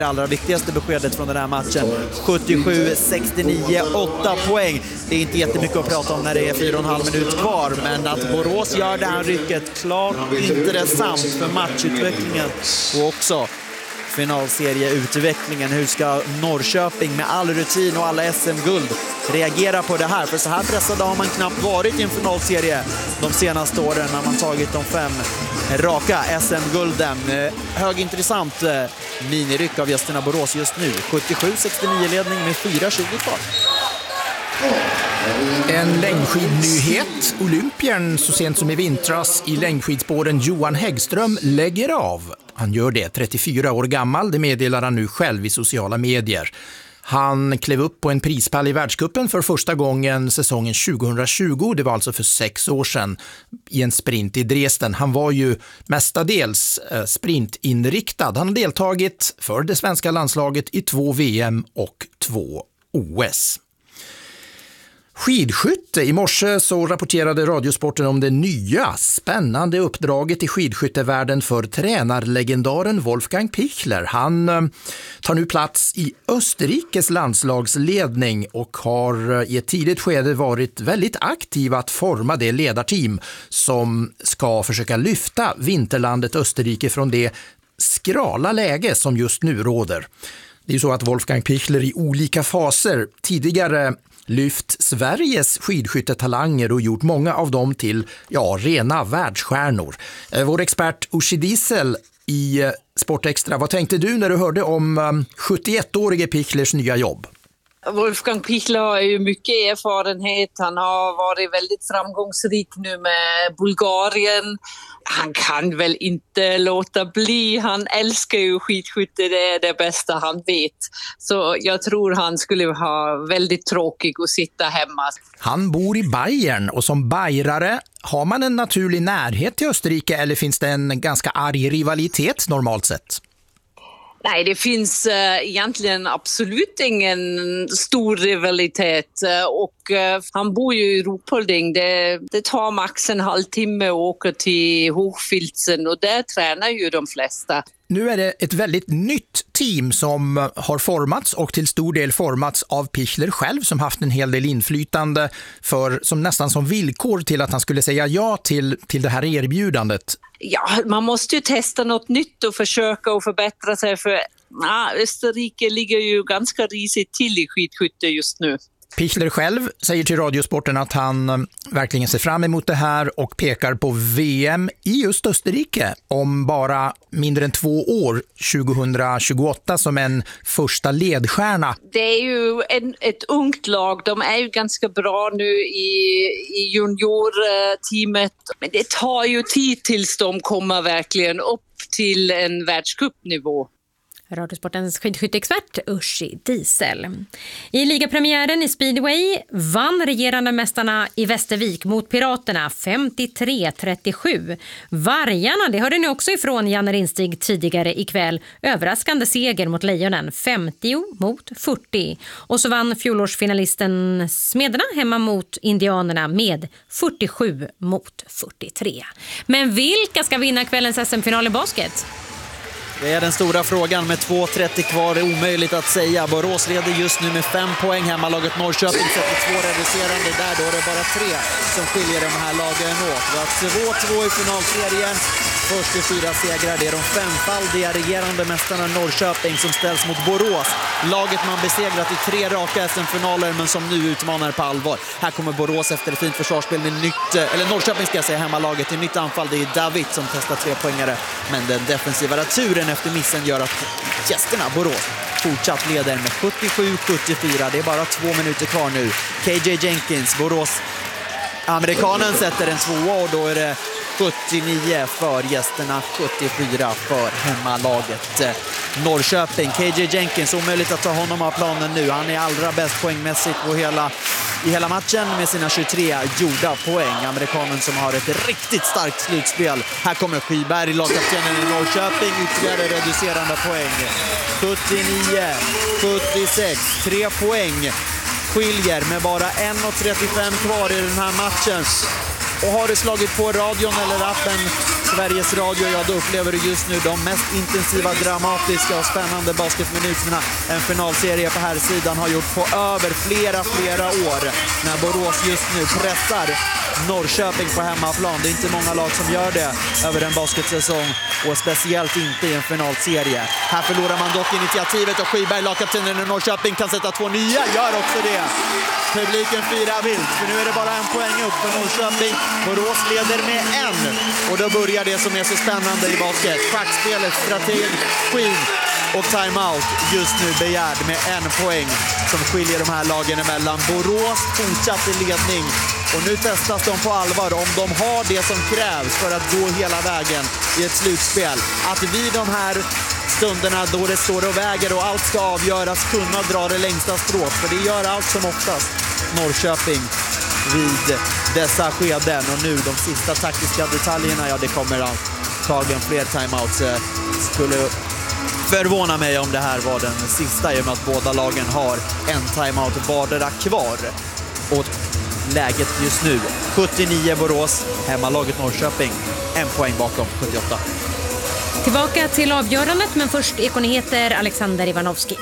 Det allra viktigaste beskedet från den här matchen. 77-69, 8 poäng. Det är inte jättemycket att prata om när det är 4,5 minut kvar, men att Borås gör det här rycket klart intressant för matchutvecklingen och också finalserieutvecklingen. Hur ska Norrköping med all rutin och alla SM-guld reagera på det här? För så här pressade har man knappt varit i en finalserie de senaste åren när man tagit de 5 raka SM-gulden. Högintressant miniryck av gästerna Borås just nu. 77-69 ledning med 4:20 kvar. En längdskidnyhet. Olympiern så sent som i vintras i längdskidspåren Johan Häggström lägger av. Han gör det 34 år gammal, det meddelar han nu själv i sociala medier. Han klev upp på en prispall i världscupen för första gången säsongen 2020. Det var alltså för 6 år sedan i en sprint i Dresden. Han var ju mestadels sprintinriktad. Han har deltagit för det svenska landslaget i 2 VM och 2 OS. Skidskytte. I morse så rapporterade Radiosporten om det nya, spännande uppdraget i skidskyttevärlden för tränarlegendaren Wolfgang Pichler. Han tar nu plats i Österrikes landslagsledning och har i ett tidigt skede varit väldigt aktiv att forma det ledarteam som ska försöka lyfta vinterlandet Österrike från det skrala läge som just nu råder. Det är ju så att Wolfgang Pichler i olika faser tidigare lyft Sveriges skidskyttetalanger och gjort många av dem till rena världsstjärnor. Vår expert Uschi Diesel i Sportextra, vad tänkte du när du hörde om 71-årige Pichlers nya jobb? Wolfgang Pichler har ju mycket erfarenhet. Han har varit väldigt framgångsrik nu med Bulgarien. Han kan väl inte låta bli. Han älskar ju skidskytte, det är det bästa han vet. Så jag tror han skulle ha väldigt tråkigt att sitta hemma. Han bor i Bayern och som bajrare har man en naturlig närhet till Österrike eller finns det en ganska arg rivalitet normalt sett? Nej, det finns egentligen absolut ingen stor rivalitet och han bor ju i Ruhpolding. Det tar max en halvtimme att åka till Hochfilzen och där tränar ju de flesta. Nu är det ett väldigt nytt team som har formats och till stor del formats av Pichler själv som haft en hel del inflytande som nästan som villkor till att han skulle säga ja till det här erbjudandet. Ja, man måste ju testa något nytt och försöka att förbättra sig för Österrike ligger ju ganska risigt till i skidskytte just nu. Pichler själv säger till Radiosporten att han verkligen ser fram emot det här och pekar på VM i just Österrike om bara mindre än 2 år, 2028, som en första ledstjärna. Det är ju ett ungt lag, de är ju ganska bra nu i juniorteamet, men det tar ju tid tills de kommer verkligen upp till en världscupnivå. Radiosportens skidskytteexpert Uschi Diesel. I ligapremiären i Speedway vann regerande mästarna i Västervik mot Piraterna 53-37. Vargarna, det hörde ni också ifrån Janne Rinstig tidigare ikväll. Överraskande seger mot Lejonen 50-40. Och så vann fjolårsfinalisten Smederna hemma mot Indianerna med 47-43. Men vilka ska vinna kvällens SM-final i basket? Det är den stora frågan med 2:30 kvar. Det är omöjligt att säga. Borås leder just nu med 5 poäng. Hemmalaget Norrköping sätter 2 reducerande där. Då är det bara 3 som skiljer de här lagen åt. Det var 2-2 i finalserien. Först i 4 segrar. Det är de 5-faldiga regerande mästarna Norrköping som ställs mot Borås. Laget man besegrat i 3 raka SM-finaler men som nu utmanar på allvar. Här kommer Borås efter ett fint försvarsspel med Norrköping ska jag säga, hemmalaget i nytt anfall. Det är David som testar 3-poängare. Men den defensiva turen efter missen gör att gästerna Borås fortsatt leder med 77-74. Det är bara 2 minuter kvar nu. KJ Jenkins, Borås amerikanen, sätter en 2 och då är det 79 för gästerna, 74 för hemmalaget Norrköping. KJ Jenkins, omöjligt att ta honom av planen nu. Han är allra bäst poängmässigt i hela matchen med sina 23 gjorda poäng. Amerikanen som har ett riktigt starkt slutspel. Här kommer Skyberg, lagkaptenen i Norrköping, ytterligare reducerande poäng. 79-76, 3 poäng skiljer med bara 1:35 kvar i den här matchen. Och har du slagit på radion eller appen Sveriges Radio, ja då upplever du just nu de mest intensiva, dramatiska och spännande basketminuterna en finalserie på här sidan har gjort på över flera år. När Borås just nu pressar Norrköping på hemmaplan. Det är inte många lag som gör det över en basketsäsong och speciellt inte i en finalserie. Här förlorar man dock initiativet och Skyberg, lagkaptenen i Norrköping, kan sätta 2 nya, gör också det. Publiken firar vilt, för nu är det bara 1 poäng upp för Norrköping. Borås leder med 1 och då börjar det som är så spännande i basket. Schackspelet, strategin och timeout just nu begärd med 1 poäng som skiljer de här lagen emellan. Borås fortsatt i ledning och nu testas de på allvar om de har det som krävs för att gå hela vägen i ett slutspel. Att vid de här stunderna då det står och väger och allt ska avgöras kunna dra det längsta strået, för det gör allt som oftast Norrköping vid dessa skeden. Och nu de sista taktiska detaljerna, ja det kommer antagligen fler timeouts. Skulle förvåna mig om det här var den sista i och med att båda lagen har en timeout vardera kvar. Och läget just nu 79 Borås, hemmalaget Norrköping 1 poäng bakom 78. Tillbaka till avgörandet, men först ekonyheter Alexander Ivanovski.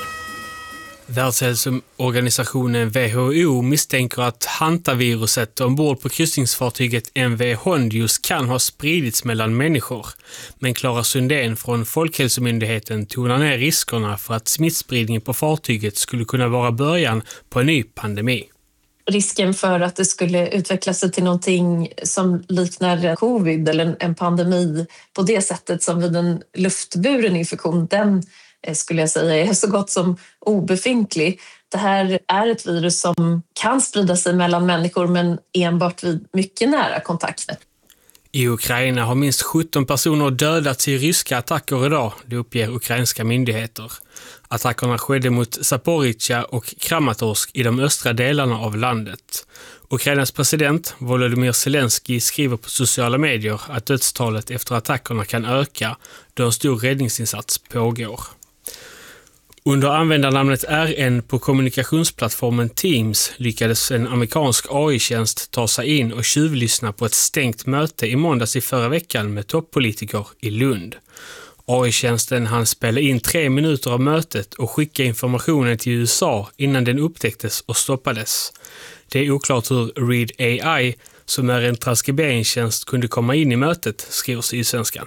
Världshälsoorganisationen WHO misstänker att hantaviruset ombord på kryssningsfartyget MV Hondius kan ha spridits mellan människor. Men Clara Sundén från Folkhälsomyndigheten tonar ner riskerna för att smittspridningen på fartyget skulle kunna vara början på en ny pandemi. Risken för att det skulle utveckla sig till någonting som liknar covid eller en pandemi på det sättet som vid en luftburen infektion, den skulle jag säga är så gott som obefintlig. Det här är ett virus som kan sprida sig mellan människor men enbart vid mycket nära kontakter. I Ukraina har minst 17 personer dödats i ryska attacker idag, det uppger ukrainska myndigheter. Attackerna skedde mot Zaporizjzja och Kramatorsk i de östra delarna av landet. Ukrainas president Volodymyr Zelensky skriver på sociala medier att dödstalet efter attackerna kan öka då en stor räddningsinsats pågår. Under användarnamnet RN på kommunikationsplattformen Teams lyckades en amerikansk AI-tjänst ta sig in och tjuvlyssna på ett stängt möte i måndags i förra veckan med toppolitiker i Lund. AI-tjänsten hann spela in 3 minuter av mötet och skicka informationen till USA innan den upptäcktes och stoppades. Det är oklart hur Read AI, som är en transkriberingstjänst, kunde komma in i mötet, skriver Sydsvenskan.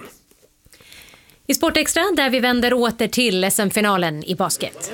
I Sportextra där vi vänder åter till SM-finalen i basket.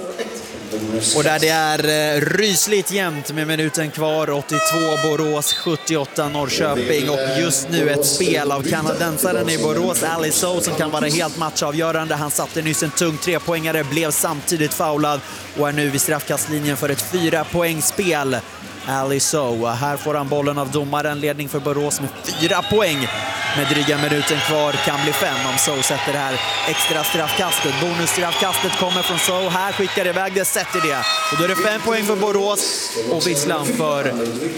Och där det är rysligt jämnt med minuten kvar, 82 Borås, 78 Norrköping och just nu ett spel av kanadensaren i Borås, Ali Sow, som kan vara helt matchavgörande. Han satte nyss en tung 3-poängare, blev samtidigt foulad och är nu vid straffkastlinjen för ett 4-poängsspel. Ali Sow, här får han bollen av domaren, ledning för Borås med 4 poäng. Med dryga minuten kvar, kan bli 5 om Sow sätter det här extra straffkastet. Bonusstraffkastet kommer från Sow, här skickar iväg det, sätter det. Och då är det 5 poäng för Borås och visslan för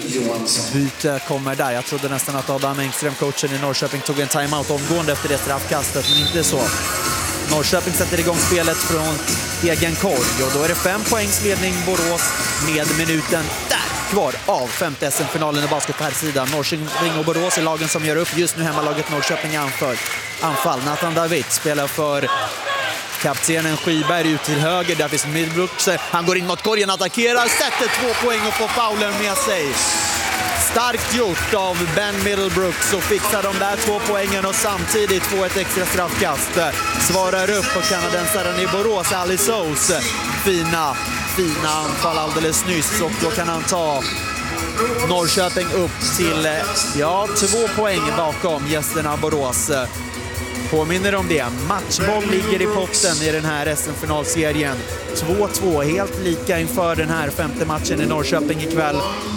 byte kommer där. Jag trodde nästan att Adam Engström, coachen i Norrköping, tog en timeout omgående efter det straffkastet, men inte så. Norrköping sätter igång spelet från egen korg och då är det 5 poängs ledning Borås med minuten där kvar av 5:e SM-finalen i basket på här sidan. Norrköping och Borås är lagen som gör upp just nu. Hemmalaget Norrköping anfall. Nathan David spelar för kaptenen Skyberg ut till höger. Där finns Middlebrooks. Han går in mot korgen, attackerar, sätter 2 poäng och får faulen med sig. Starkt gjort av Ben Middlebrooks och fixar de där 2 poängen och samtidigt få ett extra straffkast. Svarar upp på kanadensaren i Borås, Ali Sows fina anfall alldeles nyss, och då kan han ta Norrköping upp till 2 poäng bakom gästerna Borås. Påminner om det. Matchboll ligger i potten i den här SM-finalserien. 2-2, helt lika inför den här 5:e matchen i Norrköping ikväll.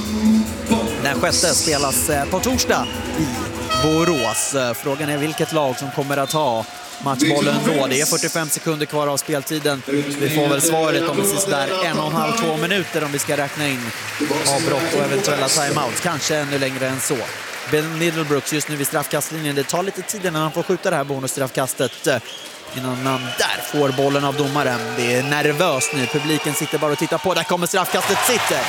Den 6:e spelas på torsdag i Borås. Frågan är vilket lag som kommer att ha matchbollen då. Det är 45 sekunder kvar av speltiden. Vi får väl svaret om precis där 1,5-2 minuter om vi ska räkna in avbrott och eventuella timeouts. Kanske ännu längre än så. Ben Middlebrooks just nu vid straffkastlinjen. Det tar lite tid innan han får skjuta det här bonusstraffkastet. innan man där får bollen av domaren. Det är nervöst nu. Publiken sitter bara och tittar på. Där kommer straffkastet, sitter.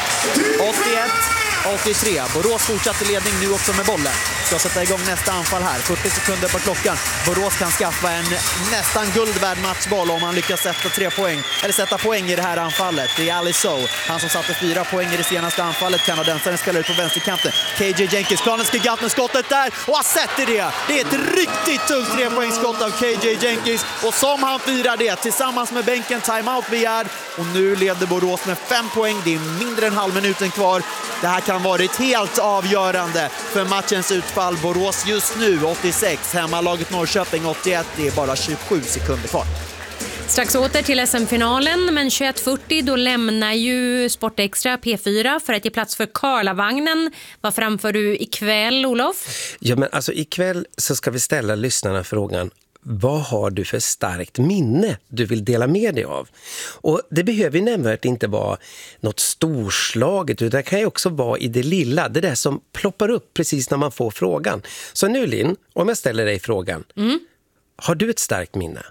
81-83. Borås fortsatte ledning nu också med bollen. Ska sätta igång nästa anfall här. 40 sekunder på klockan. Borås kan skaffa en nästan guldvärd matchboll om han lyckas sätta poäng i det här anfallet. Det är Ali So. Han som satte 4 poäng i det senaste anfallet. Kanadensaren spelar ut på vänsterkanten. KJ Jenkins, Klarnes gigant med skottet där. Och han sätter det. Det är ett riktigt tungt 3-poängsskott av KJ Jenkins. Och som han firar det tillsammans med bänken, timeout begärd. Och nu leder Borås med 5 poäng. Det är mindre än halvminuten kvar. Det här kan varit helt avgörande för matchens utfall. Borås just nu 86, hemmalaget Norrköping 81. Det är bara 27 sekunder kvar. Strax åter till SM-finalen, men 21.40 då lämnar ju Sportextra P4 för att ge plats för Karlavagnen. Vad framför du ikväll, Olof? Ja, men alltså ikväll så ska vi ställa lyssnarna frågan: vad har du för starkt minne du vill dela med dig av? Och det behöver ju nämligen inte vara något storslaget, utan det kan ju också vara i det lilla, det där som ploppar upp precis när man får frågan. Så nu, Linn, om jag ställer dig frågan, har du ett starkt minne?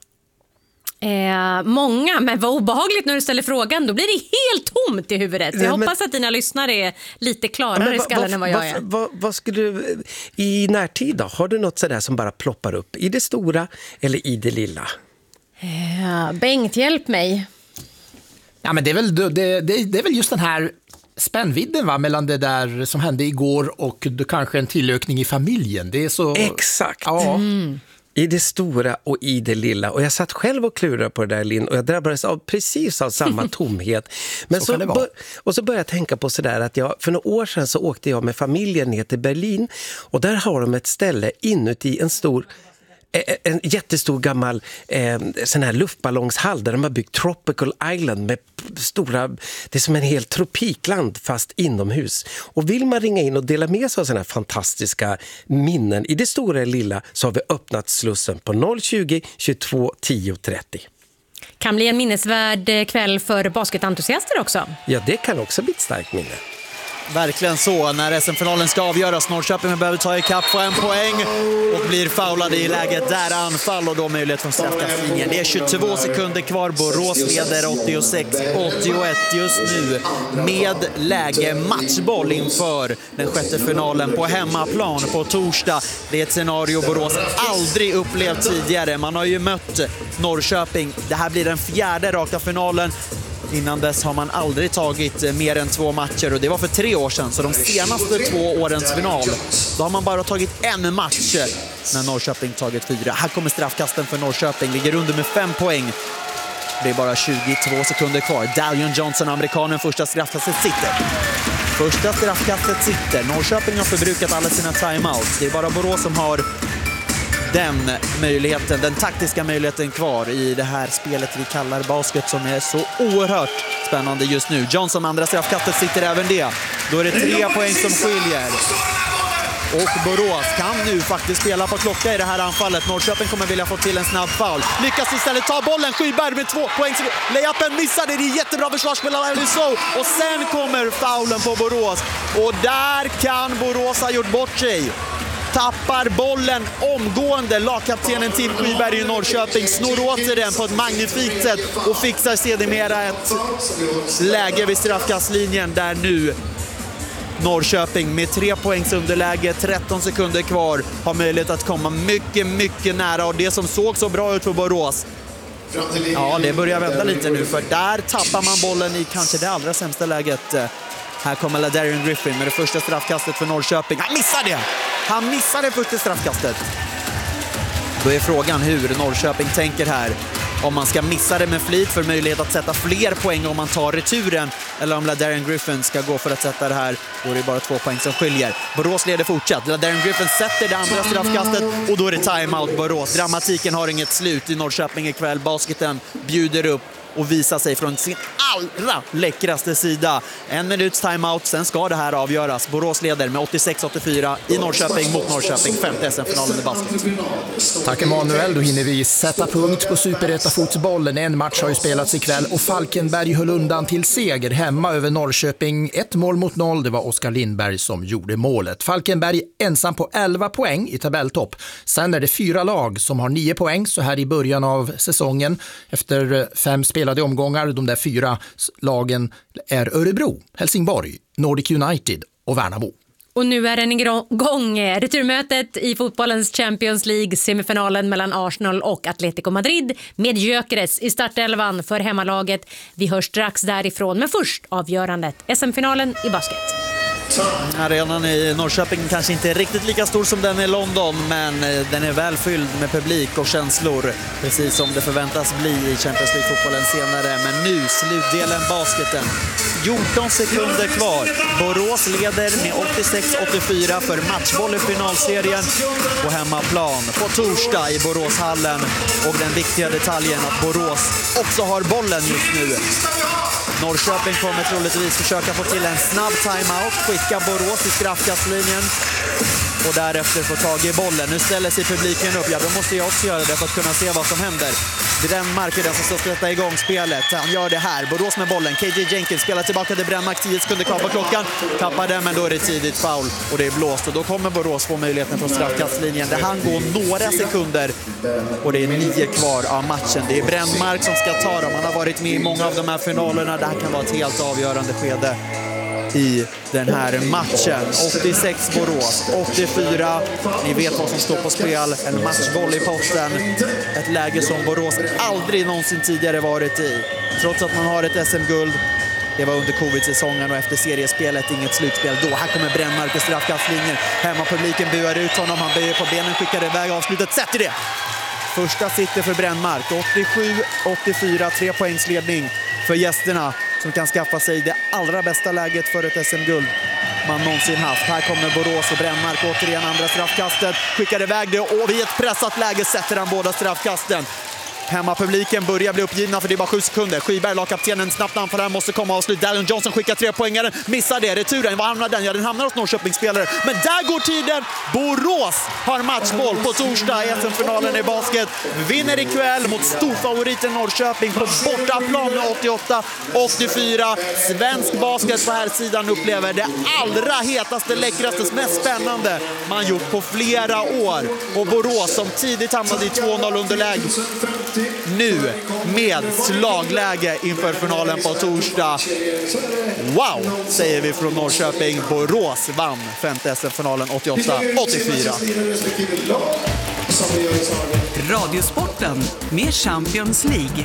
Många, men vad obehagligt när du ställer frågan. Då blir det helt tomt i huvudet. Jag hoppas att dina lyssnare är lite klarare i skallen än vad jag är. Vad skulle du i närtid då? Har du något sådär som bara ploppar upp i det stora eller i det lilla? Bengt, hjälp mig. Ja, men det är väl just den här spännvidden, va, mellan det där som hände igår och kanske en tillökning i familjen. Det är så... Exakt. Ja. I det stora och i det lilla. Och jag satt själv och klurade på det där, Linn, och jag drabbades precis av samma tomhet. Men så började jag tänka på sådär att för några år sedan så åkte jag med familjen ner till Berlin, och där har de ett ställe inuti en jättestor gammal sån här luftballongshall där de har byggt Tropical Island med stora, det är som en hel tropikland fast inomhus. Och vill man ringa in och dela med sig av såna här fantastiska minnen i det stora och lilla, så har vi öppnat slussen på 020 22 10 30. Kan bli en minnesvärd kväll för basketentusiaster också. Ja, det kan också bli ett starkt minne. Verkligen så. När SM-finalen ska avgöras, Norrköping behöver ta ikapp på 1 poäng och blir foulade i läget där anfall, och då möjlighet från straffkastlinjen. Det är 22 sekunder kvar. Borås leder 86-81 just nu med läge matchboll inför den sjätte finalen på hemmaplan på torsdag. Det är ett scenario Borås aldrig upplevt tidigare. Man har ju mött Norrköping. Det här blir den 4:e raka finalen. Innan dess har man aldrig tagit mer än 2 matcher, och det var för 3 år sedan. Så de senaste 2 årens final, då har man bara tagit en match när Norrköping tagit 4. Här kommer straffkasten för Norrköping, ligger under med 5 poäng. Det är bara 22 sekunder kvar. Dalion Johnson, amerikanen, första straffkastet sitter. Norrköping har förbrukat alla sina timeouts. Det är bara Borås som har den taktiska möjligheten kvar i det här spelet vi kallar basket, som är så oerhört spännande just nu. Johnson, andra straffkastet, sitter även det. Då är det 3 poäng som skiljer. Och Borås kan nu faktiskt spela på klocka i det här anfallet. Norrköping kommer vilja få till en snabb foul. Lyckas istället ta bollen. Skyberg med 2 poäng. Layupen missade. Det är jättebra försvarsspel av Aliso. Och sen kommer foulen på Borås. Och där kan Borås ha gjort bort sig. Tappar bollen omgående. Lagkaptenen Tim Skyberg i Norrköping snor åter den på ett magnifikt sätt och fixar sedermera ett läge vid straffkastlinjen där nu Norrköping med 3 poängs underläge, 13 sekunder kvar, har möjlighet att komma mycket, mycket nära. Och det som såg så bra ut för Borås, ja, det börjar vända lite nu, för där tappar man bollen i kanske det allra sämsta läget. Här kommer LaDarian Griffin med det första straffkastet för Norrköping. Han missar det första straffkastet. Då är frågan hur Norrköping tänker här. Om man ska missa det med flit för möjlighet att sätta fler poäng om man tar returen, eller om LaDarian Griffin ska gå för att sätta det här. Då är det bara 2 poäng som skiljer. Borås leder fortsatt. LaDarian Griffin sätter det andra straffkastet och då är det timeout Borås. Dramatiken har inget slut i Norrköping ikväll. Basketen bjuder upp och visar sig från sin allra läckraste sida. 1 minuts timeout, sen ska det här avgöras. Borås leder med 86-84 i Norrköping mot Norrköping, 5:e SM-finalen i basket. Tack Emanuel, då hinner vi sätta punkt på Superetta-fotbollen. En match har ju spelats ikväll och Falkenberg höll undan till seger hemma över Norrköping. 1-0. Det var Oskar Lindberg som gjorde målet. Falkenberg ensam på 11 poäng i tabelltopp. Sen är det 4 lag som har 9 poäng så här i början av säsongen. Efter 5 spelade omgångar, de där 4 lagen är Örebro, Helsingborg, Nordic United och Värnamo. Och nu är den igång. Returmötet i fotbollens Champions League, semifinalen mellan Arsenal och Atletico Madrid med Gyökeres i startelvan för hemmalaget. Vi hörs strax därifrån, men först avgörandet. SM-finalen i basket. Arenan i Norrköping kanske inte är riktigt lika stor som den i London, men den är väl fylld med publik och känslor, precis som det förväntas bli i Champions League-fotbollen senare. Men nu slutdelen basketen. 14 sekunder kvar. Borås leder med 86-84 för matchboll i finalserien på hemmaplan på torsdag i Boråshallen. Och den viktiga detaljen att Borås också har bollen just nu. Norrköping kommer troligtvis försöka få till en snabb timeout, skicka Borås till straffkastlinjen och därefter få tag i bollen. Nu ställer sig publiken upp. Ja, då måste jag också göra det för att kunna se vad som händer. Brännmark är den som ska sätta igång spelet. Han gör det här. Borås med bollen. KJ Jenkins spelar tillbaka till Brännmark. 10 sekunder kvar på klockan. Tappar den, men då är det tidigt foul och det är blåst. Och då kommer Borås få möjligheten från straffkastlinjen. Det han går några sekunder och det är 9 kvar av matchen. Det är Brännmark som ska ta dem. Han har varit med i många av de här finalerna. Det här kan vara ett helt avgörande skede i den här matchen. 86 Borås, 84. Ni vet vad som står på spel. En matchboll i potten. Ett läge som Borås aldrig någonsin tidigare varit i. Trots att man har ett SM-guld. Det var under covid-säsongen och efter seriespelet inget slutspel. Då här kommer Brännmark i straffkastlinjen. Hemmapubliken buar ut honom. Han böjer på benen, skickar iväg avslutet. Sätter det! Första sitter för Brännmark. 87-84, 3 poängs ledning för gästerna som kan skaffa sig det allra bästa läget för ett SM-guld man någonsin haft. Här kommer Borås och Brännmark återigen andra straffkastet. Skickar iväg det och vid ett pressat läge sätter han båda straffkasten. Hemmapubliken börjar bli uppgivna för det är bara 7 sekunder. Skyberg, lagkaptenen, snabbt anfall här, måste komma och slut. Dallin Johnson skickar 3-poängaren, missar det. Returen, var hamnar den? Ja, den hamnar hos Norrköpingsspelare. Men där går tiden. Borås har matchboll på torsdag i SM-finalen i basket. Vinner ikväll mot storfavoriten Norrköping på bortaplan med 88-84. Svensk basket på här sidan upplever det allra hetaste, läckraste, mest spännande man gjort på flera år. Och Borås som tidigt hamnade i 2-0 underläge. Nu med slagläge inför finalen på torsdag. Wow, säger vi från Norrköping. Borås vann 5:e SM-finalen 88-84. Radiosporten med Champions League.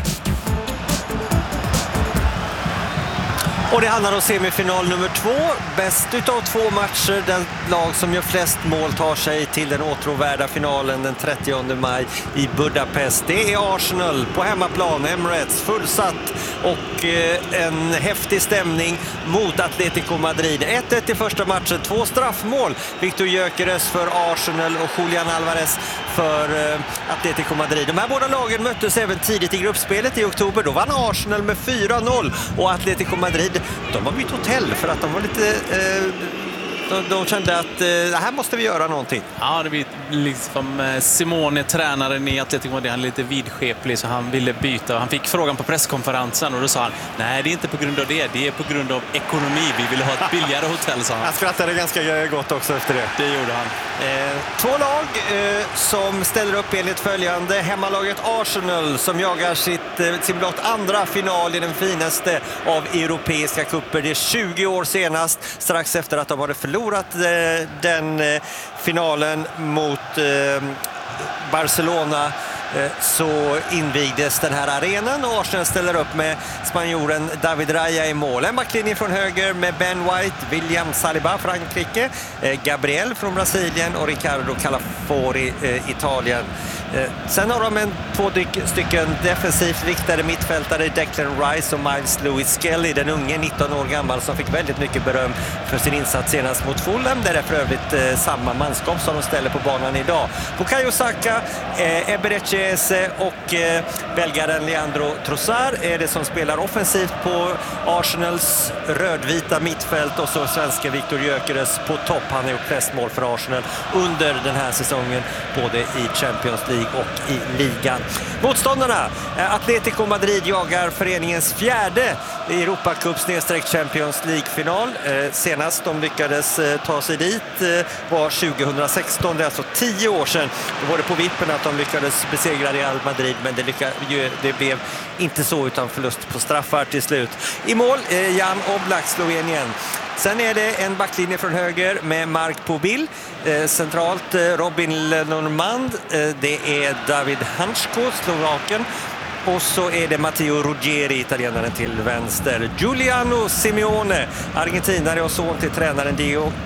Och det handlar om semifinal nummer 2. Bäst utav 2 matcher. Den lag som gör flest mål tar sig till den åtråvärda finalen den 30 maj i Budapest. Det är Arsenal på hemmaplan, Emirates, fullsatt och en häftig stämning mot Atletico Madrid. 1-1 i första matchen, 2 straffmål. Victor Gyökeres för Arsenal och Julian Alvarez för Atletico Madrid. De här båda lagen möttes även tidigt i gruppspelet i oktober. Då vann Arsenal med 4-0 och Atletico Madrid, de har bytt hotell för att de var lite... De kände att det här måste vi göra någonting. Ja, det blir liksom Simone, tränaren i Atletico Madrid, han är lite vidskeplig så han ville byta. Han fick frågan på presskonferensen och då sa han, nej det är inte på grund av det är på grund av ekonomi. Vi vill ha ett billigare hotell, sa han. Han skrattade ganska gott också efter det. Det gjorde han. 2 lag som ställer upp enligt följande. Hemmalaget Arsenal som jagar sin blott andra final i den finaste av europeiska kupper. Det är 20 år senast, strax efter att de hade förlorat den finalen mot Barcelona, så invigdes den här arenan och Arsenal ställer upp med spanjoren David Raya i mål. En backlinje från höger med Ben White, William Saliba, Frankrike, Gabriel från Brasilien och Ricardo Calafori, Italien. Sen har de två stycken defensivt viktade mittfältare, Declan Rice och Miles Lewis Skelly, den unge 19 år gammal som fick väldigt mycket beröm för sin insats senast mot Fulham. Det är för övrigt samma manskap som de ställer på banan idag. Bukayo Saka, Eberechi Eze och belgaren Leandro Trossard är det som spelar offensivt på Arsenals rödvita mittfält, och så svenska Viktor Gyökeres på topp. Han har gjort flest mål för Arsenal under den här säsongen, både i Champions League och i ligan. Motståndarna, Atletico Madrid jagar föreningens fjärde Europacup/Champions League-final. Senast de lyckades ta sig dit var 2016, det är alltså 10 år sedan. Då var det på vippen att de lyckades besegra Real Madrid, men det blev inte så, utan förlust på straffar till slut. I mål, Jan Oblak, Slovenien. Sen är det en backlinje från höger med Mark Pobil. Centralt Robin Lenormand. Det är David Hansko, Slovaken. Och så är det Matteo Ruggeri, italienaren, till vänster. Giuliano Simeone, argentinare och son till tränaren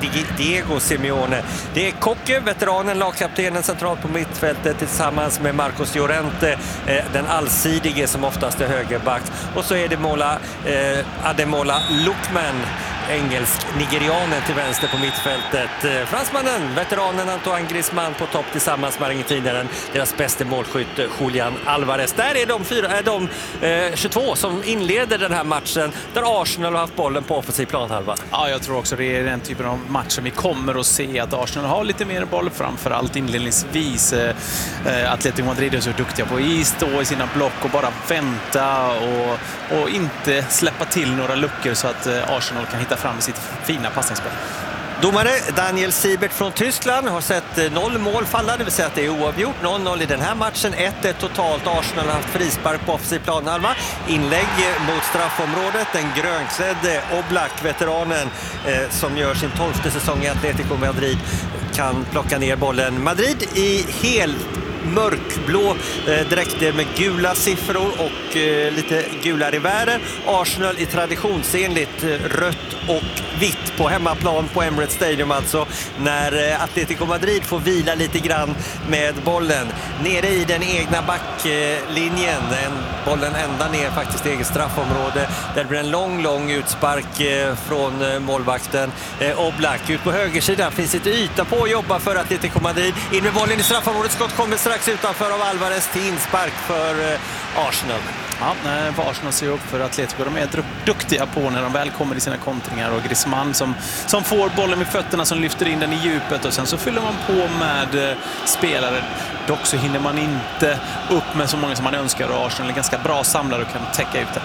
Diego Simeone. Det är Koke, veteranen, lagkaptenen, centralt på mittfältet tillsammans med Marcos Llorente, den allsidige som oftast är högerback. Och så är det Ademola Lookman, engelsk-nigerianen, till vänster på mittfältet. Fransmannen, veteranen Antoine Griezmann på topp tillsammans med argentinaren, deras bästa målskytt Julian Alvarez. Där är de 22 som inleder den här matchen, där Arsenal har haft bollen på offensiv planhalva. Ja, jag tror också det är den typen av match som vi kommer att se, att Arsenal har lite mer boll framför allt inledningsvis. Atletico Madrid är så duktiga på att stå i sina block och bara vänta och inte släppa till några luckor så att Arsenal kan hitta fram sitt fina passningsspel. Domare Daniel Siebert från Tyskland har sett 0 mål falla, det vill säga att det är oavgjort. 0-0 i den här matchen, 1-1 totalt. Arsenal har haft frispark på offensiv planhalva. Inlägg mot straffområdet. Den grönklädde Oblak, veteranen som gör sin 12:e säsong i Atletico Madrid, kan plocka ner bollen. Madrid i helt mörkblå dräkter med gula siffror och lite gula rivärer. Arsenal i traditionsenligt rött och vitt på hemmaplan på Emirates Stadium, alltså, när Atletico Madrid får vila lite grann med bollen nere i den egna backlinjen. Bollen ända ner faktiskt i eget straffområde. Där blir en lång utspark från målvakten Oblak. Ut på högersidan finns lite yta på att jobba för Atletico Madrid. In med bollen i straffområdet, skott kommer strax utanför av Alvarez till inspark för Arsenal. Ja, Arsenal ser upp för Atletico. De är duktiga på när de väl kommer i sina kontringar, och Griezmann som får bollen med fötterna, som lyfter in den i djupet, och sen så fyller man på med spelare. Dock så hinner man inte upp med så många som man önskar, och Arsenal är ganska bra samlare och kan täcka ut det.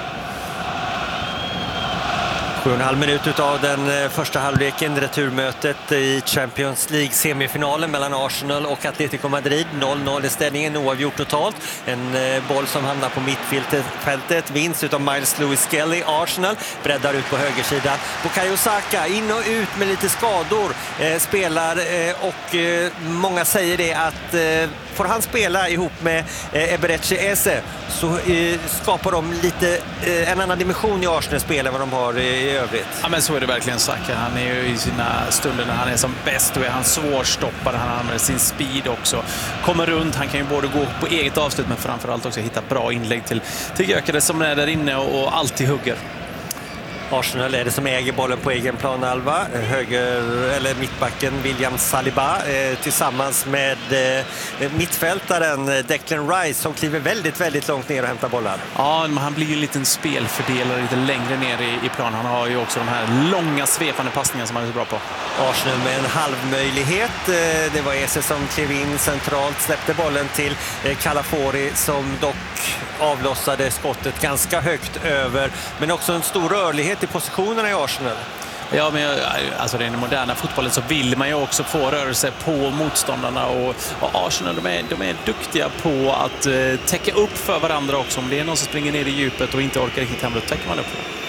7,5 minut av den första halvleken, returmötet i Champions League-semifinalen mellan Arsenal och Atletico Madrid. 0-0 i ställningen, oavgjort totalt. En boll som hamnar på mittfältet, vinst utav Miles Lewis Skelly. Arsenal breddar ut på högersidan. Bukayo Saka in och ut med lite skador spelar, och många säger det att får han spela ihop med Eberechi Eze så skapar de lite en annan dimension i Arsenal-spel än vad de har i övrigt. Ja, men så är det verkligen Saka. Han är ju i sina stunder när han är som bäst, och är han svårstoppad. Han använder sin speed också. Kommer runt, han kan ju både gå på eget avslut, men framförallt också hitta bra inlägg till Gyökeres som är där inne och alltid hugger. Arsenal är det som äger bollen på egen planhalva. Mittbacken William Saliba tillsammans med mittfältaren Declan Rice som kliver väldigt långt ner och hämtar bollar. Ja, men han blir ju en liten spelfördelare lite längre ner i plan. Han har ju också de här långa svepande passningar som han är så bra på. Arsenal med en halvmöjlighet. Det var Eze som klev in centralt, släppte bollen till Calafori som dock avlossade skottet ganska högt över, men också en stor rörlighet i positionerna i Arsenal. Ja, men alltså i den moderna fotbollen så vill man ju också få rörelse på motståndarna, och Arsenal de är duktiga på att täcka upp för varandra också. Om det är någon som springer ner i djupet och inte orkar riktigt hem, då täcker man upp.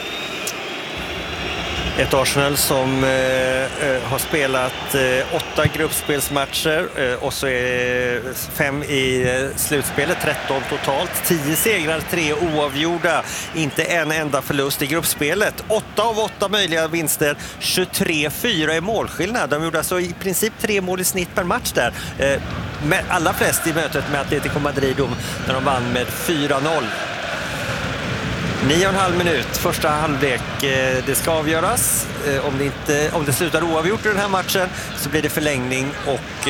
Ett Arsenal som har spelat 8 gruppspelsmatcher och så är 5 i slutspelet, 13 totalt. 10 segrar, 3 oavgjorda. Inte en enda förlust i gruppspelet. 8 av 8 möjliga vinster, 23-4 i målskillnad. De gjorde alltså i princip 3 mål i snitt per match där. allra flest i mötet med Atletico Madrid när de vann med 4-0. 9,5 minut, första halvlek. Det ska avgöras. Om det slutar oavgjort i den här matchen så blir det förlängning och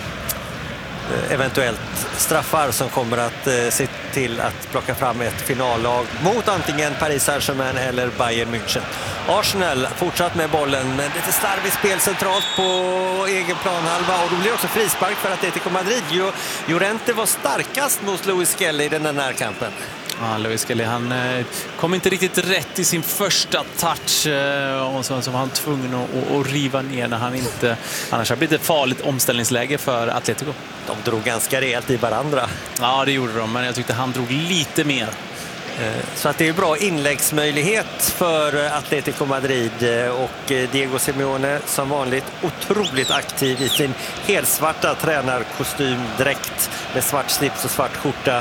eventuellt straffar som kommer att se till att plocka fram ett finallag mot antingen Paris Saint-Germain eller Bayern München. Arsenal fortsatt med bollen, men lite slarvigt spel centralt på egen planhalva, och då blir också frispark för Atletico Madrid. Llorente var starkast mot Luis Skelly i den här närkampen. Ja, Luis Skelly, han kom inte riktigt rätt i sin första touch och så var han tvungen att riva ner när han inte... Annars har det blivit ett farligt omställningsläge för Atletico. De drog ganska rejält i varandra. Ja, det gjorde de, men jag tyckte han drog lite mer. Så att det är bra inläggsmöjlighet för Atletico Madrid, och Diego Simeone som vanligt otroligt aktiv i sin helsvarta tränarkostym, dräkt med svart slips och svart skjorta.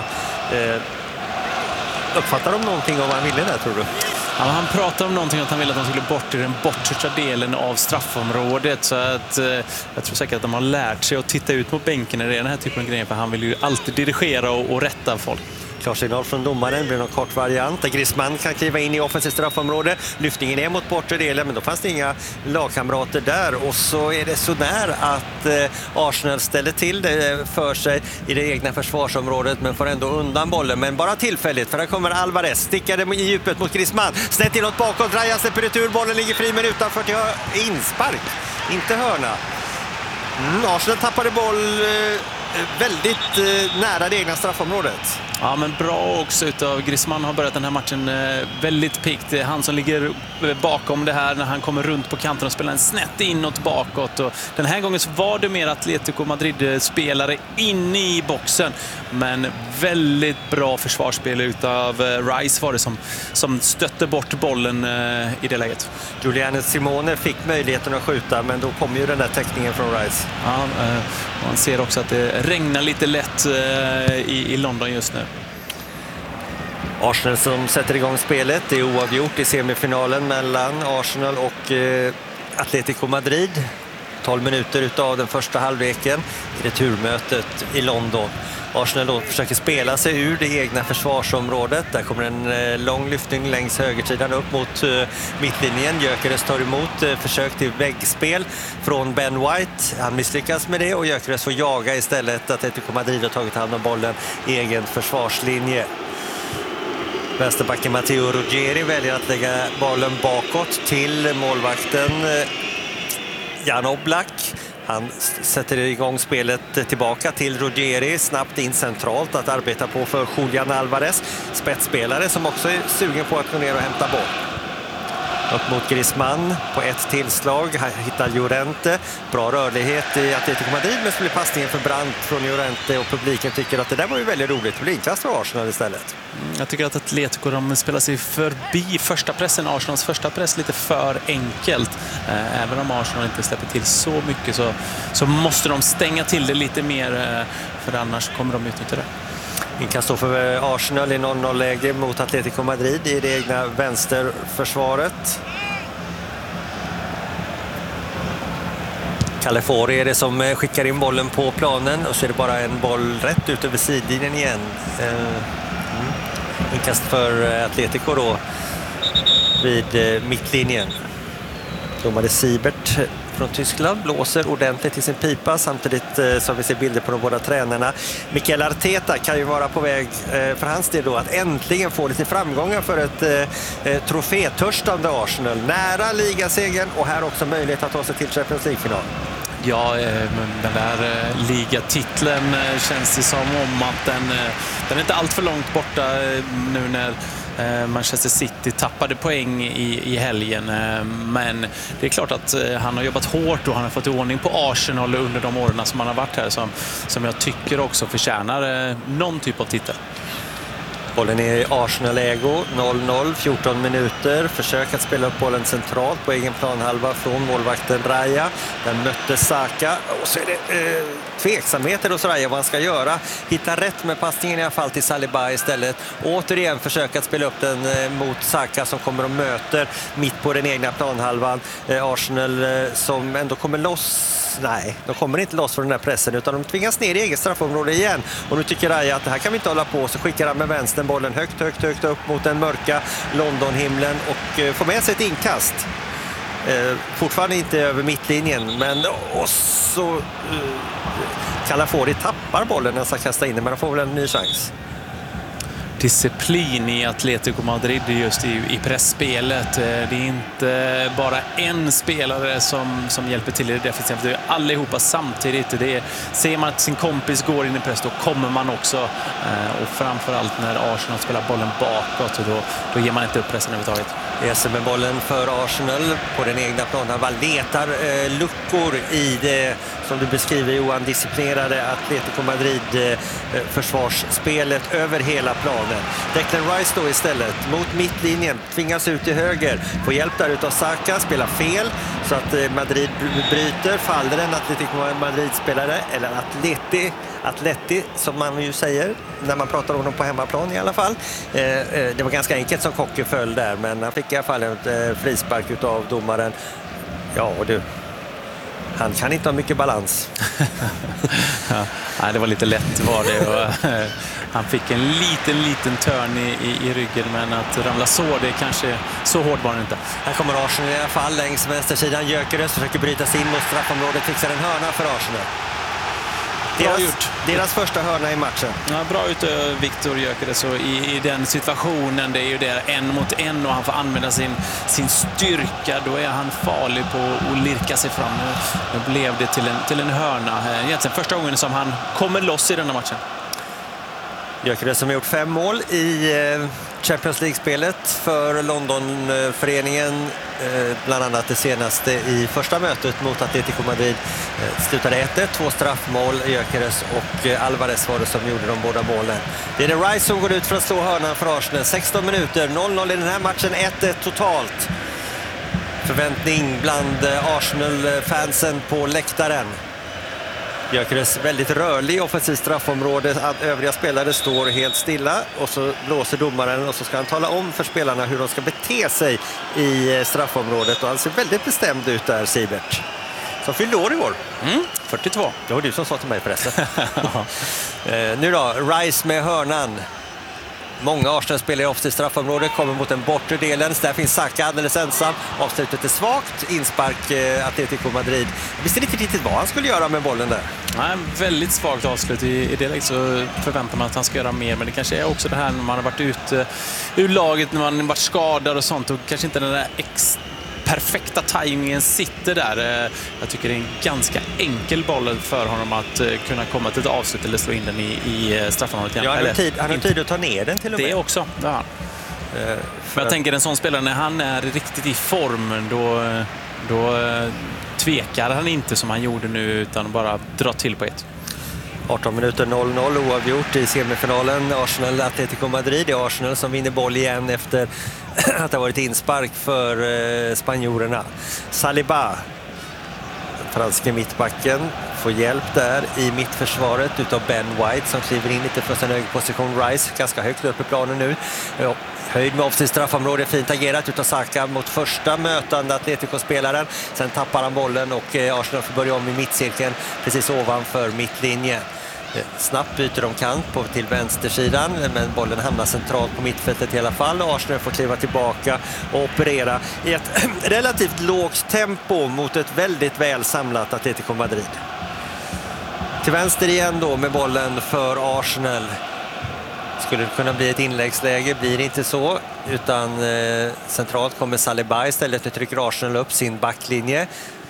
Uppfattar de någonting om vad han ville där, tror du? Ja, han pratade om någonting att han ville att de skulle bort i den bortre delen av straffområdet, så att jag tror säkert att de har lärt sig att titta ut mot bänken när det är den här typen av grejer, för han vill ju alltid dirigera och rätta folk. Klarsignal från domaren, blir någon kort variant. Griezmann kan kliva in i offensivt straffområde. Lyftningen är mot bortre delen, men då fanns det inga lagkamrater där. Och så är det så där att Arsenal ställer till det för sig i det egna försvarsområdet, men får ändå undan bollen. Men bara tillfälligt, för där kommer Alvarez. Stickade i djupet mot Griezmann. Snett inåt bakåt, Raya släpper retur. Bollen ligger fri, men utanför till inspark. Inte hörna. Arsenal tappade boll väldigt nära det egna straffområdet. Ja, men bra också utav Griezmann, har börjat den här matchen väldigt pikt. Det är han som ligger bakom det här när han kommer runt på kanten och spelar en snett inåt bakåt. Och den här gången så var det mer Atletico Madrid-spelare inne i boxen. Men väldigt bra försvarsspel utav Rice var det som stötte bort bollen i det läget. Giuliano Simone fick möjligheten att skjuta, men då kom ju den där täckningen från Rice. Ja, man ser också att det regnar lite lätt i London just nu. Arsenal som sätter igång spelet. Det är oavgjort i semifinalen mellan Arsenal och Atletico Madrid. 12 minuter utav den första halvleken i returmötet i London. Arsenal då försöker spela sig ur det egna försvarsområdet. Där kommer en lång lyftning längs högersidan upp mot mittlinjen. Gyökeres tar emot försök till väggspel från Ben White. Han misslyckas med det, och Gyökeres får jaga istället. Atletico Madrid har tagit hand om bollen i egen försvarslinje. Vänsterbacken Matteo Ruggeri väljer att lägga bollen bakåt till målvakten Jan Oblak. Han sätter igång spelet tillbaka till Ruggeri, snabbt in centralt att arbeta på för Julian Alvarez, spetsspelare som också är sugen på att gå ner och hämta boll. Upp mot Griezmann på ett tillslag, här hittar Llorente. Bra rörlighet i Atletico Madrid, men så blir passningen för brant från Llorente, och publiken tycker att det där var ju väldigt roligt. Det blir inkast för Arsenal istället. Jag tycker att Atletico, de spelar sig förbi första pressen. Arsenals första press lite för enkelt. Även om Arsenal inte släpper till så mycket så måste de stänga till det lite mer, för annars kommer de utnyttja det. Inkast då för Arsenal i 0-0-läge mot Atletico Madrid i det egna vänsterförsvaret. Calafori är det som skickar in bollen på planen, och så är det bara en boll rätt ut över sidlinjen igen. Inkast för Atletico då vid mittlinjen. Domare Siebert från Tyskland blåser ordentligt i sin pipa, samtidigt som vi ser bilder på de båda tränarna. Mikel Arteta kan ju vara på väg för hans del då att äntligen få lite framgångar för ett trofétörstande Arsenal. Nära ligasegern, och här också möjlighet att ta sig till Champions League-final. Ja, men den där ligatiteln känns det som om att den är inte allt för långt borta nu när Manchester City tappade poäng i helgen. Men det är klart att han har jobbat hårt och han har fått ordning på Arsenal under de åren som han har varit här, som jag tycker också förtjänar någon typ av titel. Bollen är i Arsenal-ägo, 0-0, 14 minuter. Försök att spela upp bollen centralt på egen planhalva från målvakten Raya. Den mötte Saka, och så är det tveksamheter hos Raya vad han ska göra. Hitta rätt med passningen i alla fall till Saliba istället. Återigen försök att spela upp den mot Saka som kommer och möter mitt på den egna planhalvan. Arsenal som ändå kommer loss loss. Nej, de kommer inte loss från den här pressen utan de tvingas ner i eget straffområde igen. Och nu tycker Raja att det här kan vi inte hålla på, så skickar han med vänstern bollen högt upp mot den mörka Londonhimlen och får med sig ett inkast. Fortfarande inte över mittlinjen, men och så Calafori tappar bollen när han ska kasta in den, men han får väl en ny chans. Disciplin i Atletico Madrid just i pressspelet. Det är inte bara en spelare som hjälper till i det defensiva. Det är allihopa samtidigt. Ser man att sin kompis går in i press, då kommer man också. Och framförallt när Arsenal spelar bollen bakåt, då ger man inte upp pressen överhuvudtaget. Reser med bollen för Arsenal på den egna planen. Man letar luckor i det, som du beskriver Johan, disciplinerade Atletico Madrid försvarsspelet över hela planen. Declan Rice då istället mot mittlinjen, tvingas ut till höger, får hjälp där utav Saka, spelar fel så att Madrid bryter, faller en Atletico Madrid-spelare, eller Atleti som man ju säger när man pratar om dem på hemmaplan i alla fall. Det var ganska enkelt som Kokke föll där, men han fick i alla fall ett frispark utav domaren. Ja, och du, han kan inte ha mycket balans. Nej, det var lite lätt var det. Och, han fick en liten törn i ryggen, men att ramla så, det kanske så hård var det inte. Här kommer Arsenal i alla fall längs vänstersidan. Gyökeres försöker bryta sig in mot straffområdet, fixar en hörna för Arsenal. Deras första hörna i matchen. Ja, bra ut Viktor Gyökeres, så i den situationen, det är ju det 1 mot 1 och han får använda sin styrka, då är han farlig på att lirka sig fram. Nu blev det till en hörna. Egentligen första gången som han kommer loss i denna matchen. Gyökeres som har gjort 5 mål i Champions League-spelet för Londonföreningen, bland annat det senaste i första mötet mot Atletico Madrid. Slutade 1-1, 2 straffmål. Gyökeres och Alvarez var det som gjorde de båda målen. Det är Rice som går ut för att slå hörnan för Arsenal. 16 minuter, 0-0 i den här matchen, 1-1 totalt. Förväntning bland Arsenal-fansen på läktaren. Gyökeres väldigt rörlig offensivt straffområde, att övriga spelare står helt stilla och så blåser domaren och så ska han tala om för spelarna hur de ska bete sig i straffområdet, och han ser väldigt bestämd ut där, Sibert. Som fyllde år i år. 42. Det var du som sa till mig förresten. Nu då, Rice med hörnan. Många Arsenal-spelare i offensivt straffområde, kommer mot den bortre delen. Där finns Saka alldeles ensam. Avslutet är svagt. Inspark Atletico Madrid. Jag visste inte riktigt vad han skulle göra med bollen där. Nej, väldigt svagt avslut. I det läget så förväntar man att han ska göra mer. Men det kanske är också det här när man har varit ute ur laget, när man har varit skadad och sånt. Och kanske inte den där perfekta tajmingen sitter där. Jag tycker det är en ganska enkel boll för honom att kunna komma till ett avslut eller slå in den i straffområdet. Ja, han har tid att ta ner den till och med. Det också, det har han. Men jag tänker en sån spelare, när han är riktigt i form, då tvekar han inte som han gjorde nu, utan bara dra till på ett. 18 minuter 0-0 oavgjort i semifinalen. Arsenal-Atletico Madrid. Det är Arsenal som vinner boll igen efter att det har varit inspark för spanjorerna. Saliba, den franske mittbacken, får hjälp där i mittförsvaret utav Ben White som kliver in lite från sin högerposition. Rice ganska högt upp i planen nu. Höjd med offensivt straffområde, fint agerat utav Saka mot första mötande Atletico-spelaren. Sen tappar han bollen och Arsenal får börja om i mittcirkeln precis ovanför mittlinjen. Snabbt byter de kant till vänstersidan, men bollen hamnar centralt på mittfältet i alla fall. Arsenal får kliva tillbaka och operera i ett relativt lågt tempo mot ett väldigt väl samlat Atletico Madrid. Till vänster igen då med bollen för Arsenal. Skulle det kunna bli ett inläggsläge, blir det inte så, utan centralt kommer Saliba istället. Nu trycker Arsenal upp sin backlinje.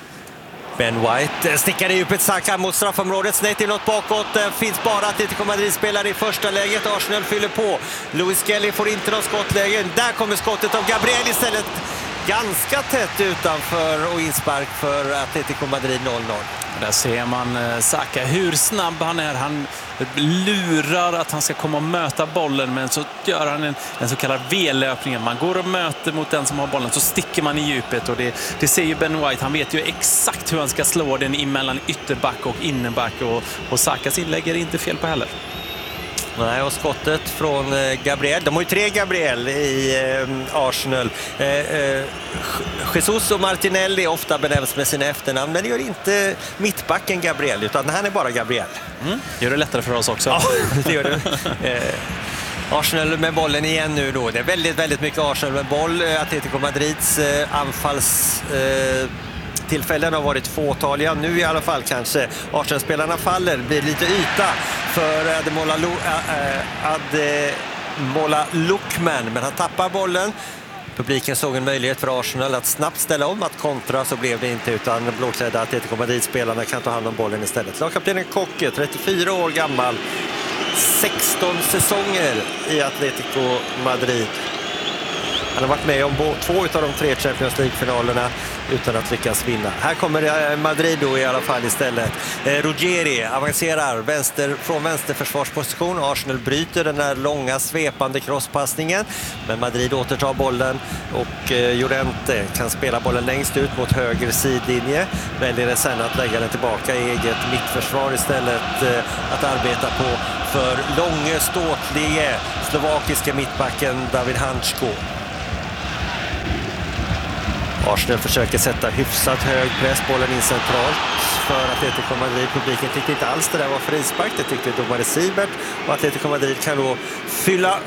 Ben White stickar i djupet, Saka mot straffområdet, snett inåt bakåt. Finns bara Atletico Madrid-spelare i första läget. Arsenal fyller på. Louis Kelly får inte någon skottlägen. Där kommer skottet av Gabriel istället. Ganska tätt utanför och inspark för Atletico Madrid 0-0. Där ser man Saka, hur snabb han är. Han lurar att han ska komma och möta bollen, men så gör han en så kallad V-löpning. Man går och möter mot den som har bollen, så sticker man i djupet. Och det ser ju Ben White. Han vet ju exakt hur han ska slå den emellan ytterback och innerback. Och Sakas inlägg är inte fel på heller. Nej, och skottet från Gabriel. De har ju 3 Gabriel i Arsenal. Jesus och Martinelli ofta benämns med sina efternamn, men det gör inte mittbacken Gabriel, utan han är bara Gabriel. Gör det lättare för oss också. Ja, det gör det. Arsenal med bollen igen nu då. Det är väldigt, väldigt mycket Arsenal med boll. Atletico Madrids anfallstillfällen har varit fåtaliga. Nu i alla fall kanske Arsenal-spelarna faller. Blir lite yta för Ademola Lookman, men han tappar bollen. Publiken såg en möjlighet för Arsenal att snabbt ställa om, att kontra, så blev det inte, utan blåklädda Atletico Madrid-spelarna kan ta hand om bollen istället. Lagkaptenen Koke, 34 år gammal, 16 säsonger i Atletico Madrid. Han har varit med om 2 av de 3 Champions League-finalerna utan att lyckas vinna. Här kommer Madrid då i alla fall istället. Ruggeri avancerar från vänsterförsvarsposition. Arsenal bryter den där långa svepande crosspassningen, men Madrid återtar bollen och Llorente kan spela bollen längst ut mot höger sidlinje. Väljer sen att lägga den tillbaka i eget mittförsvar istället att arbeta på för långe, ståtlige slovakiska mittbacken David Hansko. Arsenal försöker sätta hyfsat hög press, bollen in centralt för Atletico Madrid. Publiken tyckte inte alls det där var frispark, det tyckte domare Siebert, och Atletico Madrid kan då fylla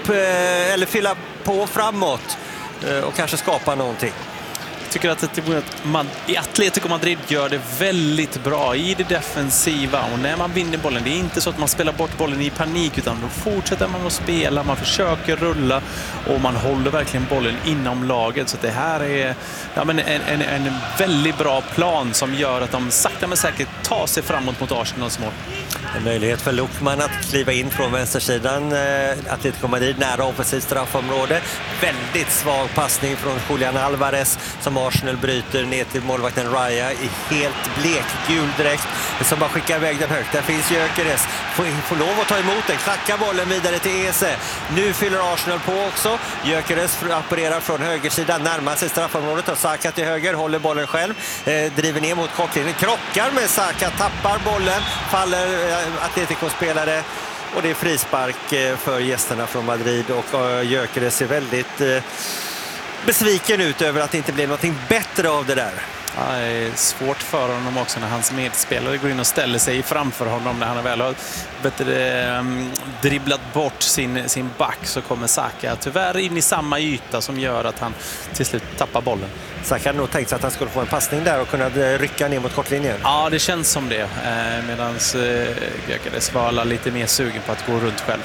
på framåt och kanske skapa någonting. Jag tycker att Atletico Madrid gör det väldigt bra i det defensiva, och när man vinner bollen, det är inte så att man spelar bort bollen i panik, utan då fortsätter man att spela, man försöker rulla och man håller verkligen bollen inom laget. Så det här är en väldigt bra plan som gör att de sakta men säkert tar sig framåt mot Arsenals mål. En möjlighet för Lookman att kliva in från vänstersidan. Atletico Madrid nära offensivt straffområde. Väldigt svag passning från Julian Alvarez som Arsenal bryter ner till målvakten Raya i helt blekgul dräkt, som bara skickar iväg den högt. Där finns Gyökeres. Får lov att ta emot den. Klackar bollen vidare till Eze. Nu fyller Arsenal på också. Gyökeres apparerar från högersidan. Närmar sig straffområdet. Och Saka till höger. Håller bollen själv. Driver ner mot kocklinjen. Krockar med Saka. Tappar bollen. Faller Atletico-spelare. Och det är frispark för gästerna från Madrid. Och Gyökeres är väldigt besviken ut över att det inte blev någonting bättre av det där. Ja, det är svårt för honom också när hans medspelare går in och ställer sig framför honom. När han väl har dribblat bort sin back, så kommer Saka tyvärr in i samma yta som gör att han till slut tappar bollen. Saka hade nog tänkt sig att han skulle få en passning där och kunna rycka ner mot kortlinjen. Ja, det känns som det. Medan Gyökeres var lite mer sugen på att gå runt själv.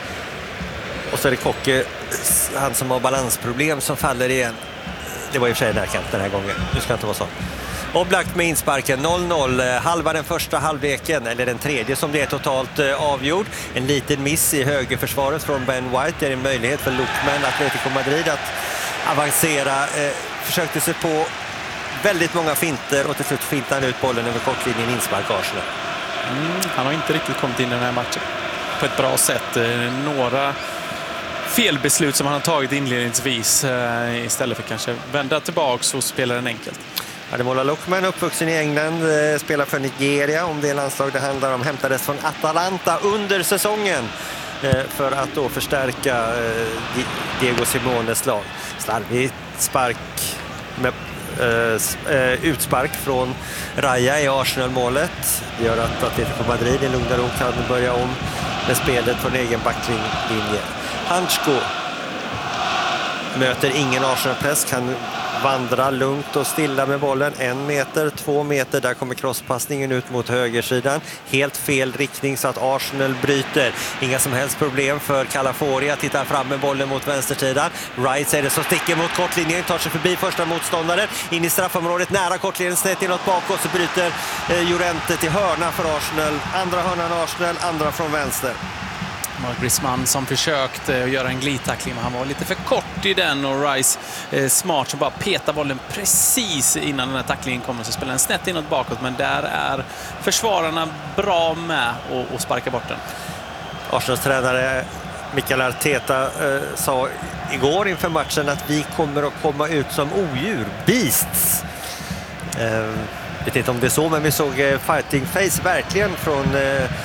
Och så är det Koke, han som har balansproblem, som faller igen. Det var i och för sig närkant den här gången. Nu ska inte vara så. Oblakt med insparken 0-0. Halva den första halvleken, eller den tredje som det är totalt avgjord. En liten miss i högerförsvaret från Ben White. Det är en möjlighet för Lookman, Atletico Madrid, att avancera. Försökte sig på väldigt många finter och till slut fintade han ut bollen över kortlinjen, inspark Arsenal. Han har inte riktigt kommit in i den här matchen på ett bra sätt. Några felbeslut som han har tagit inledningsvis istället för kanske vända tillbaka och spela den enkelt. Ademola Lookman, uppvuxen i England, spelar för Nigeria, om det är landslag det handlar om, hämtades från Atalanta under säsongen för att då förstärka Diego Simones lag. Slarvig spark med utspark från Raya i Arsenal-målet. Det gör att Atletico Madrid i lugn och ro kan börja om med spelet från egen backlinje. Hansko möter ingen Arsenal-press, kan vandra lugnt och stilla med bollen. 1 meter, 2 meter, där kommer crosspassningen ut mot högersidan. Helt fel riktning så att Arsenal bryter. Inga som helst problem för Calafiori att titta fram med bollen mot vänstersidan. Rice är det som sticker mot kortlinjen, tar sig förbi första motståndaren. In i straffområdet, nära kortlinjen, snett inåt bakåt, så bryter Llorente till hörna för Arsenal. Andra hörnan Arsenal, andra från vänster. Griezmann som försökte göra en glidtackling, men han var lite för kort i den, och Rice smart som bara petar bollen precis innan den här tacklingen kommer, så spelar den snett inåt bakåt, men där är försvararna bra med och sparka bort den. Arsenals tränare Mikel Arteta sa igår inför matchen att vi kommer att komma ut som odjur, beasts. Jag vet inte om det är så, men vi såg fighting face verkligen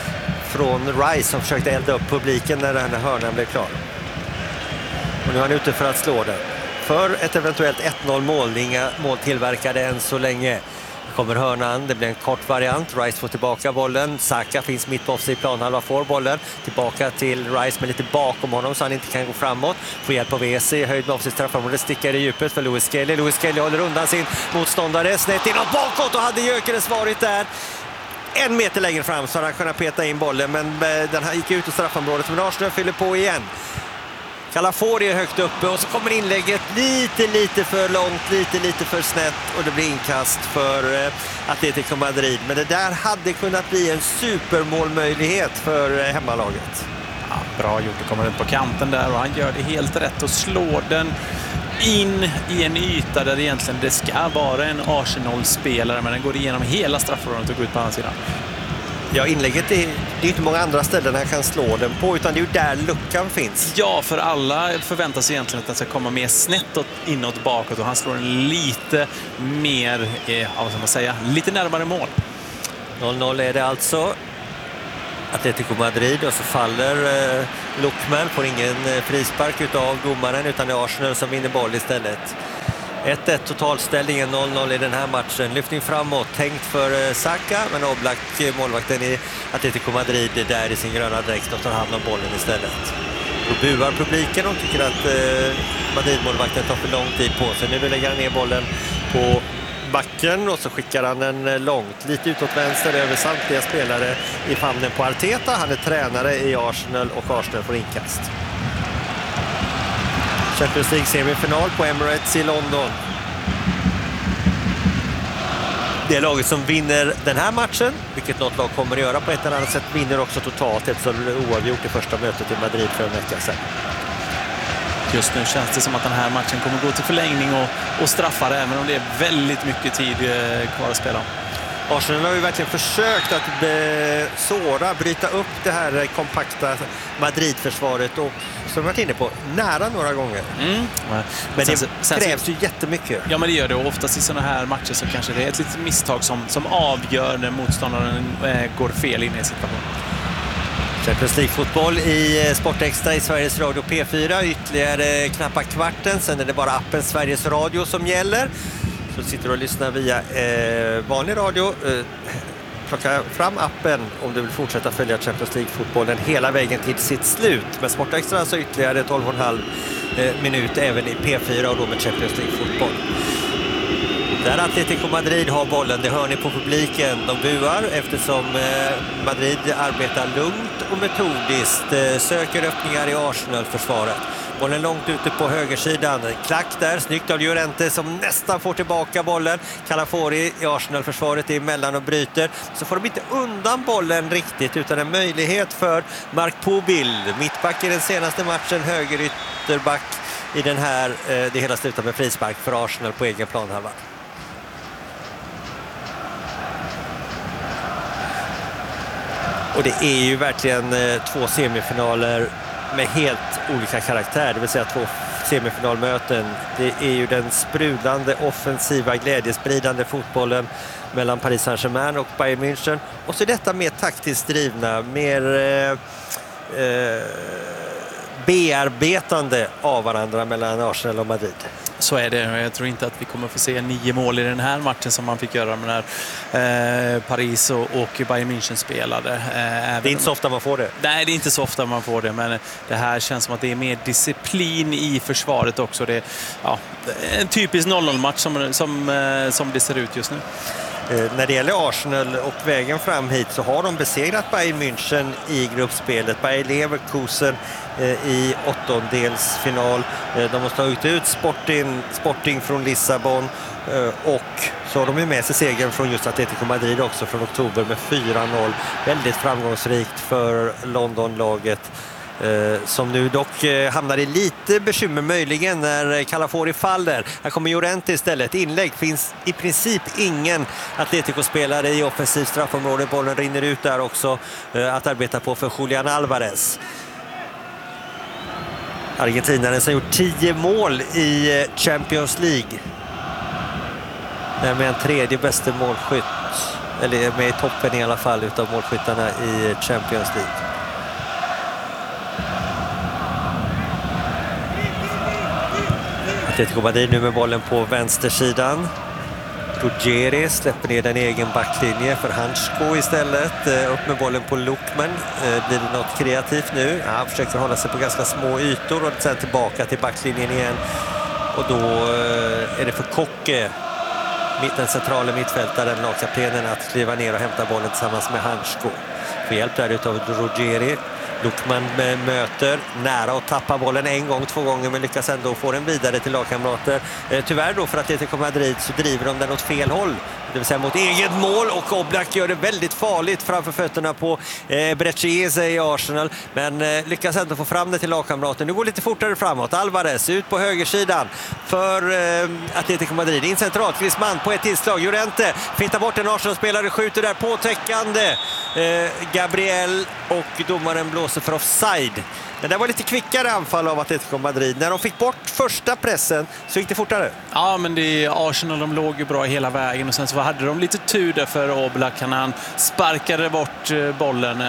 från Rice som försökte elda upp publiken när den här hörnan blev klar. Och nu är han ute för att slå den. För ett eventuellt 1-0 mål, inga mål tillverkade än så länge. Kommer hörnan, det blir en kort variant. Rice får tillbaka bollen. Saka finns mitt på sig i planhalva, får bollen. Tillbaka till Rice men lite bakom honom så han inte kan gå framåt. Får hjälp av EC, höjd med offside straffområde, stickar i djupet för Lewis Kelly. Lewis Kelly håller undan sin motståndare. Snett inåt bakåt och hade Gyökeres varit där 1 meter längre fram så hade han kunnat peta in bollen. Men den här gick ut i straffområdet. Men Arsenal fyller på igen. Calafori är högt uppe och så kommer inlägget lite för långt, lite för snett och det blir inkast för Atletico Madrid. Men det där hade kunnat bli en supermålmöjlighet för hemmalaget. Ja, bra gjort, det kommer ut på kanten där och han gör det helt rätt och slår den in i en yta där egentligen det ska vara en Arsenal-spelare, men den går igenom hela straffområdet och går ut på andra sidan. Ja, inlägget det är inte många andra ställen han kan slå den på, utan det är ju där luckan finns. Ja, för alla förväntar sig egentligen att den ska komma mer snett inåt bakåt och han slår den lite mer, vad ska man säga, lite närmare mål. 0-0 är det alltså. Atletico Madrid och så faller Lookman, får ingen frispark utav domaren utan det är Arsenal som vinner boll istället. 1-1 totalställningen, 0-0 i den här matchen. Lyftning framåt, tänkt för Saka, men Oblak, målvakten i Atletico Madrid, där i sin gröna dräkt och tar hand om bollen istället. Då buar publiken och tycker att Madrid-målvakten tar för lång tid på sig. Nu lägger han ner bollen på backen och så skickar han den långt, lite utåt vänster över samtliga spelare i famnen på Arteta. Han är tränare i Arsenal och Arsenal får inkast. Champions League semifinal på Emirates i London. Det laget som vinner den här matchen, vilket något lag kommer att göra på ett eller annat sätt, vinner också totalt eftersom det oavgjort i första mötet i Madrid för en vecka sedan. Just nu känns det som att den här matchen kommer gå till förlängning och straffar, även om det är väldigt mycket tid kvar att spela. Arsenal har ju verkligen försökt att bryta upp det här kompakta Madrid-försvaret och som vi varit inne på, nära några gånger. Men det krävs ju jättemycket. Ja, men det gör det. Och oftast i sådana här matcher så kanske det är ett litet misstag som avgör när motståndaren går fel in i situationen. Champions League-fotboll i Sportextra i Sveriges Radio P4. Ytterligare knappa kvarten. Sen är det bara appen Sveriges Radio som gäller. Så sitter du och lyssnar via vanlig radio. Plocka fram appen om du vill fortsätta följa Champions League-fotbollen hela vägen till sitt slut. Men Sportextra alltså ytterligare 12,5 minut även i P4 och då med Champions League-fotboll. Där Atletico Madrid har bollen, det hör ni på publiken. De buar eftersom Madrid arbetar lugnt och metodiskt. Söker öppningar i Arsenal-försvaret. Bollen långt ute på högersidan. Klack där, snyggt av Llorente som nästan får tillbaka bollen. Calafori i Arsenal-försvaret är emellan och bryter. Så får de inte undan bollen riktigt utan en möjlighet för Mark Pobil. Mittback i den senaste matchen, högerytterback i den här. Det hela slutar med frispark för Arsenal på egen planhalva. Och det är ju verkligen 2 semifinaler med helt olika karaktär, det vill säga 2 semifinalmöten. Det är ju den sprudlande, offensiva, glädjespridande fotbollen mellan Paris Saint-Germain och Bayern München. Och så detta mer taktiskt drivna, mer bearbetande av varandra mellan Arsenal och Madrid. Så är det. Jag tror inte att vi kommer få se 9 mål i den här matchen som man fick göra med när Paris och Bayern München spelade. Det är inte så ofta man får det. Nej, det är inte så ofta man får det, men det här känns som att det är mer disciplin i försvaret också. Det är en typisk 0-0-match som det ser ut just nu. När det gäller Arsenal och vägen fram hit så har de besegrat Bayern München i gruppspelet. Bayer Leverkusen i åttondelsfinal. De måste ha ut Sporting från Lissabon och så har de ju med sig segern från just Atletico Madrid också från oktober med 4-0. Väldigt framgångsrikt för Londonlaget. Som nu dock hamnar i lite bekymmer möjligen när Calafori faller. Här kommer Llorente istället. Inlägg, finns i princip ingen Atletico-spelare i offensiv straffområde. Bollen rinner ut där också att arbeta på för Julian Alvarez. Argentinaren som gjort 10 mål i Champions League. Med en 3:e bästa målskytt eller med i toppen i alla fall utav målskyttarna i Champions League. Atletico Madrid nu med bollen på vänstersidan. Ruggeri släpper ner den egen backlinje för Hansko istället. Upp med bollen på Lukman. Blir det något kreativt nu? Ja, han försöker hålla sig på ganska små ytor och sen tillbaka till backlinjen igen. Och då är det för Kocke, den centrala mittfältaren, lagkaptenen, att kliva ner och hämta bollen tillsammans med Hansko. Får hjälp där utav Ruggeri. Lukman möter nära och tappar bollen en gång, 2 gånger, men lyckas ändå få den vidare till lagkamrater. Tyvärr då för att Atletico Madrid så driver de den åt fel håll, det vill säga mot eget mål, och Oblak gör det väldigt farligt framför fötterna på Brecciese i Arsenal, men lyckas ändå få fram det till lagkamraten. Nu går lite fortare framåt. Alvarez ut på högersidan för Atletico Madrid. In centralt, Griezmann på ett tillslag. Llorente fintar bort en Arsenal-spelare, skjuter där påtäckande. Gabriel, och domaren blåser för offside. Men det var lite kvickare anfall av Atletico Madrid. När de fick bort första pressen så gick det fortare. Ja, men det är Arsenal, de låg ju bra hela vägen. Och sen så hade de lite tur där för Oblak. Han sparkade bort bollen.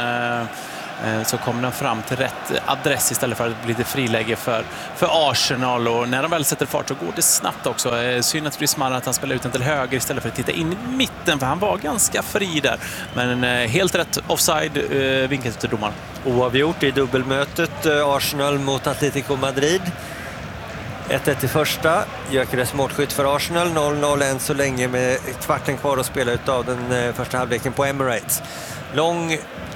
Så kom den fram till rätt adress istället för att bli lite friläge för Arsenal. Och när de väl sätter fart så går det snabbt också. Synd att Griezmann att han spelar ut den till höger istället för att titta in i mitten, för han var ganska fri där. Men helt rätt offside, vinket till domaren. Oavgjort i dubbelmötet Arsenal mot Atletico Madrid. 1-1 i första. Gyökeres målskytt för Arsenal. 0-0 än så länge med kvarten kvar att spela utav den första halvleken på Emirates. Lång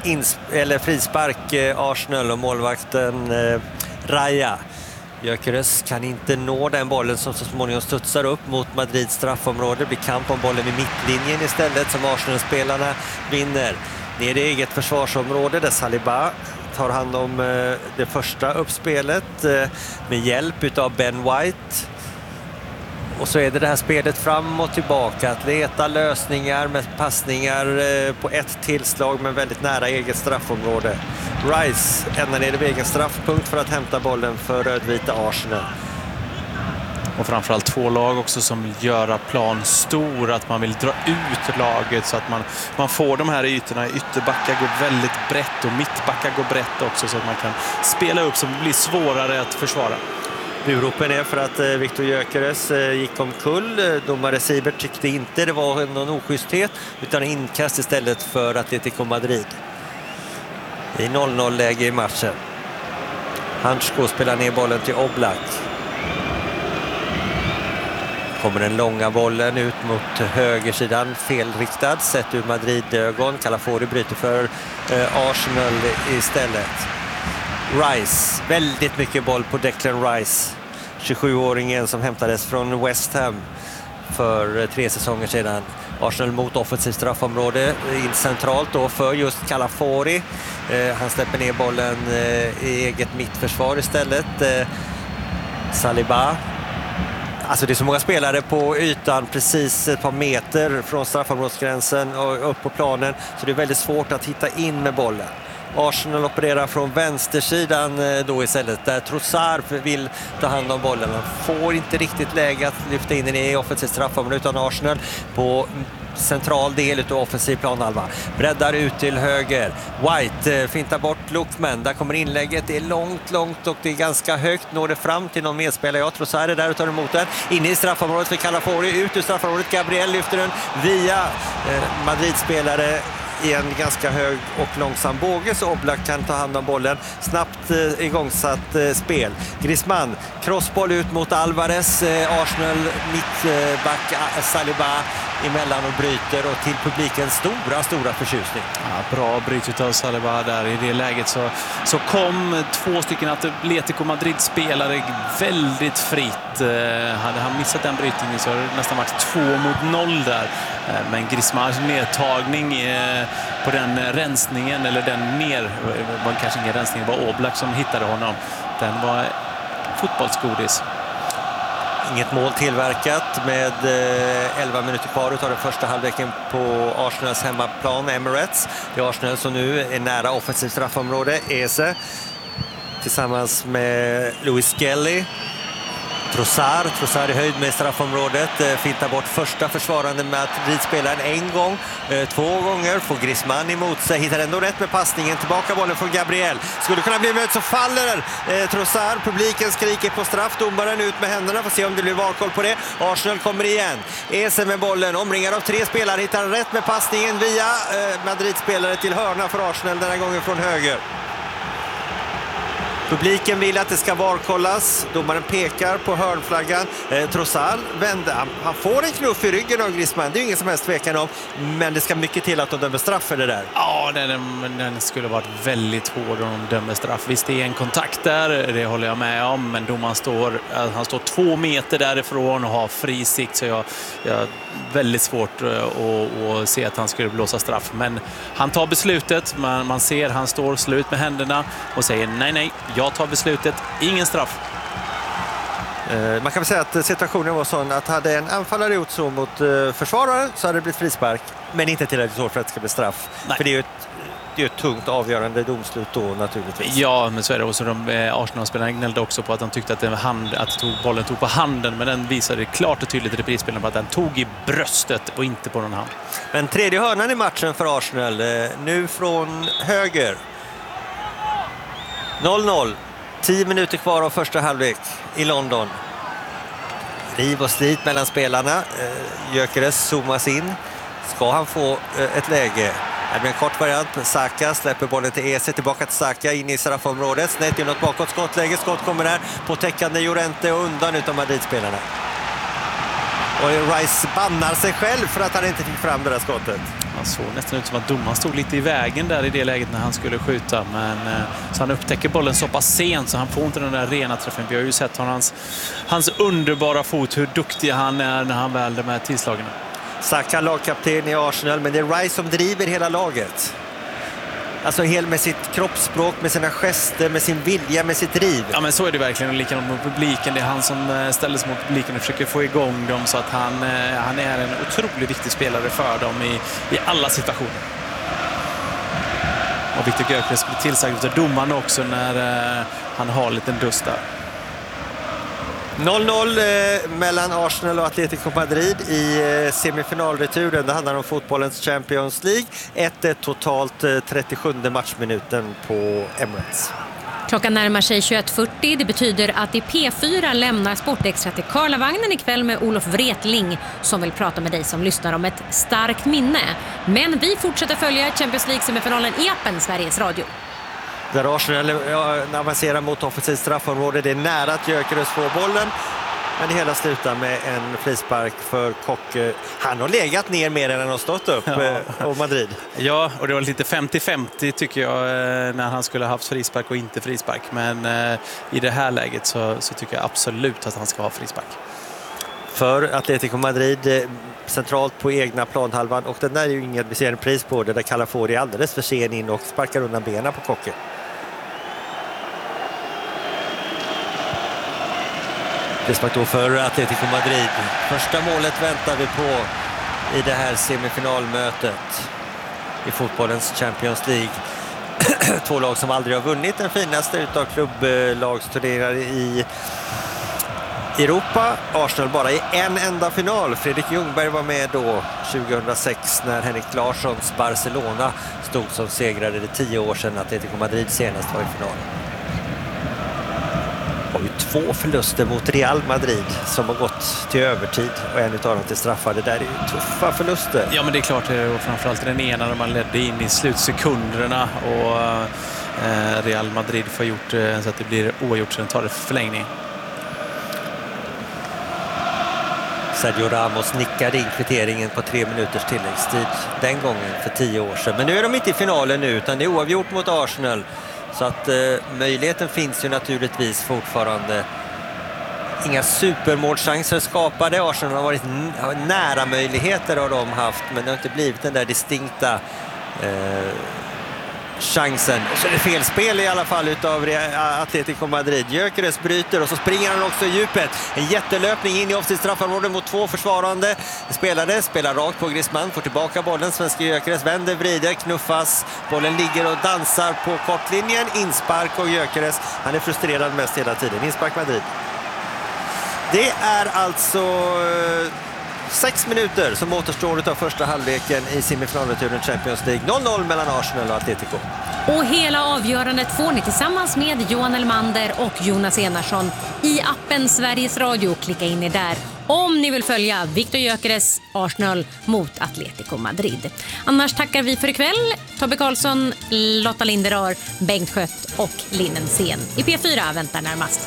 frispark Arsenal och målvakten Raya. Gyökeres kan inte nå den bollen som så småningom studsar upp mot Madrids straffområde. Det blir kamp om bollen vid mittlinjen istället som Arsenal-spelarna vinner. Ner i eget försvarsområde där Saliba tar hand om det första uppspelet med hjälp utav Ben White. Och så är det här spelet fram och tillbaka, att leta lösningar med passningar på ett tillslag men väldigt nära eget straffområde. Rice ändrar ner vid egen straffpunkt för att hämta bollen för rödvita Arsenal. Och framförallt 2 lag också som vill göra plan stor, att man vill dra ut laget så att man får de här ytorna. Ytterbackar går väldigt brett och mittbackar går brett också, så att man kan spela upp så det blir svårare att försvara. Buropen är för att Victor Gyökeres gick omkull. Domare Siebert tyckte inte det var någon oschysthet utan inkast istället för Atletico Madrid. I 0-0-läge i matchen. Hansko spelar ner bollen till Oblak. Kommer den långa bollen ut mot högersidan, felriktad sett ur Madrid-ögon. Calafori bryter för Arsenal istället. Rice, väldigt mycket boll på Declan Rice, 27-åringen som hämtades från West Ham för 3 säsonger sedan. Arsenal mot offensivt straffområde, in centralt då för just Calafori. Han släpper ner bollen i eget mittförsvar istället. Saliba. Alltså det är så många spelare på ytan, precis ett par meter från straffområdesgränsen och upp på planen, så det är väldigt svårt att hitta in med bollen. Arsenal opererar från vänstersidan då istället, där Trossard vill ta hand om bollen. Han får inte riktigt läge att lyfta in den i offensiv straffområde, utan Arsenal på central del av offensiv planhalva. Breddar ut till höger. White fintar bort Lukman. Där kommer inlägget. Det är långt och det är ganska högt. Når det fram till någon medspelare. Jag tror så här är där och tar emot den. Inne i straffområdet för Calafori. Ut ur straffområdet. Gabriel lyfter den via Madrid-spelare i en ganska hög och långsam båge, så Oblak kan ta hand om bollen. Snabbt igångsatt spel. Griezmann, crossboll ut mot Alvarez. Arsenal mittback Saliba emellan och bryter, och till publikens stora förtjusning. Ja, bra bryt av Saliba där. I det läget så kom 2 stycken Atletico Madrid-spelare väldigt fritt. Hade han missat den brytningen så hade det nästan varit 2-0 där. Men Griezmanns nedtagning på den rensningen, eller var kanske ingen rensning, det var Oblak som hittade honom. Den var fotbollsgodis. Inget mål tillverkat med 11 minuter kvar utav den första halvleken på Arsenals hemmaplan Emirates. Det är Arsenal som nu är nära offensivt straffområde. Eze tillsammans med Louis Skelly Trossard i höjd med straffområdet, fintar bort första försvarande Madrid-spelaren en gång, 2 gånger, får Griezmann emot sig, hittar ändå rätt med passningen, tillbaka bollen från Gabriel, skulle kunna bli möt, så faller Trossard, publiken skriker på straff, domaren ut med händerna, får se om det blir valkoll på det. Arsenal kommer igen, Eze med bollen, omringad av 3 spelare, hittar rätt med passningen via Madrid-spelare till hörna för Arsenal, den här gången från höger. Publiken vill att det ska varkollas. Domaren pekar på hörnflaggan. Trossard vänder. Han får en knuff i ryggen av Griezmann. Det är ingen som helst tvekan om. Men det ska mycket till att de dömer straff för det där. Ja, den skulle varit väldigt hård om de dömer straff. Visst, det är en kontakt där. Det håller jag med om. Men domaren han står 2 meter därifrån och har fri sikt. Så jag väldigt svårt att se att han skulle blåsa straff. Men han tar beslutet. Man ser han står slut med händerna och säger nej. Jag tar beslutet, ingen straff. Man kan väl säga att situationen var sån att hade en anfallare gjort så mot försvararen så hade det blivit frispark. Men inte tillräckligt så för att det ska bli straff. Nej. För det är ju ett tungt avgörande domslut då naturligtvis. Ja, men så är det också. Arsenal-spelarna gnällde också på att de tyckte att bollen tog på handen. Men den visade klart och tydligt i reprisspelen på att den tog i bröstet och inte på någon hand. Men tredje hörnan i matchen för Arsenal. Nu från höger. 0-0. 10 minuter kvar av första halvlek i London. Riv och slit mellan spelarna. Gyökeres zoomas in. Ska han få ett läge? Det blir en kort variant. Saka släpper bollen till Eze. Tillbaka till Saka in i straffområdet. Snett inåt bakåt. Skottläge. Skott kommer där på täckande Llorente och undan utav Madrid-spelarna. Och Rice bannar sig själv för att han inte fick fram det där skottet. Han såg nästan ut som att domaren stod lite i vägen där i det läget när han skulle skjuta. Men så han upptäcker bollen så pass sent så han får inte den där rena träffen. Vi har ju sett hans underbara fot, hur duktig han är när han väl är med tillslagen. Saka lagkapten i Arsenal, men det är Rice som driver hela laget. Alltså helt med sitt kroppsspråk, med sina gester, med sin vilja, med sitt driv. Ja, men så är det verkligen. Och likadant mot publiken. Det är han som ställer sig mot publiken och försöker få igång dem. Så att han är en otroligt viktig spelare för dem i alla situationer. Och Victor Gyökeres blir tillsagd av domaren också när han har en liten dust där. 0-0 mellan Arsenal och Atletico Madrid i semifinalreturen. Det handlar om fotbollens Champions League. 1-1 totalt 37 matchminuten på Emirates. Klockan närmar sig 21.40. Det betyder att i P4 lämnar Sportextra till Karlavagnen ikväll med Olof Wretling som vill prata med dig som lyssnar om ett starkt minne. Men vi fortsätter följa Champions League-semifinalen i appen Sveriges Radio. Där Arsenal avancerar mot offensivt straffområde. Det är nära att Gyökeres får bollen. Men det hela slutar med en frispark för Koke. Han har legat ner mer än han har stått upp av Madrid. Ja, och det var lite 50-50 tycker jag när han skulle ha haft frispark och inte frispark. Men i det här läget så tycker jag absolut att han ska ha frispark. För Atletico Madrid centralt på egna planhalvan. Och den där är ju inget vi ser en pris på det där Calafori är alldeles för sen in och sparkar undan benen på Koke. Frispark då för Atletico Madrid. Första målet väntar vi på i det här semifinalmötet i fotbollens Champions League. 2 lag som aldrig har vunnit den finaste utav klubblagsturneringar i Europa. Arsenal bara i en enda final. Fredrik Ljungberg var med då 2006 när Henrik Larssons Barcelona stod som segrare. Det 10 år sedan Atletico Madrid senast var i final. Har ju 2 förluster mot Real Madrid som har gått till övertid och en utav dem till straffar. Det där är ju tuffa förluster. Ja, men det är klart, och framförallt den ena när man ledde in i slutsekunderna och Real Madrid får gjort så att det blir oavgjort, sen tar det förlängning. Sergio Ramos nickade in kvitteringen på 3 minuters tilläggstid den gången för 10 år sedan. Men nu är de inte i finalen nu utan det är oavgjort mot Arsenal. Så att möjligheten finns ju naturligtvis fortfarande. Inga supermålchanser skapade. Arsenal har varit nära möjligheter har de haft. Men det har inte blivit den där distinkta chansen. Och så är det felspel i alla fall utav Atletico Madrid. Gyökeres bryter och så springer han också i djupet. En jättelöpning in i offensivt straffområde mot 2 försvarande spelare. Spelar rakt på Griezmann, får tillbaka bollen. Svenska Gyökeres vänder, vrider, knuffas. Bollen ligger och dansar på kortlinjen. Inspark och Gyökeres. Han är frustrerad mest hela tiden. Inspark Madrid. Det är alltså 6 minuter som återstår av första halvleken i semifinalreturen Champions League. 0-0 mellan Arsenal och Atletico. Och hela avgörandet får ni tillsammans med Johan Elmander och Jonas Enarsson i appen Sveriges Radio. Klicka in er där om ni vill följa Viktor Gyökeres Arsenal mot Atletico Madrid. Annars tackar vi för ikväll. Tobbe Karlsson, Lotta Linderar, Bengt Skött och Linnen Sen. I P4 väntar närmast.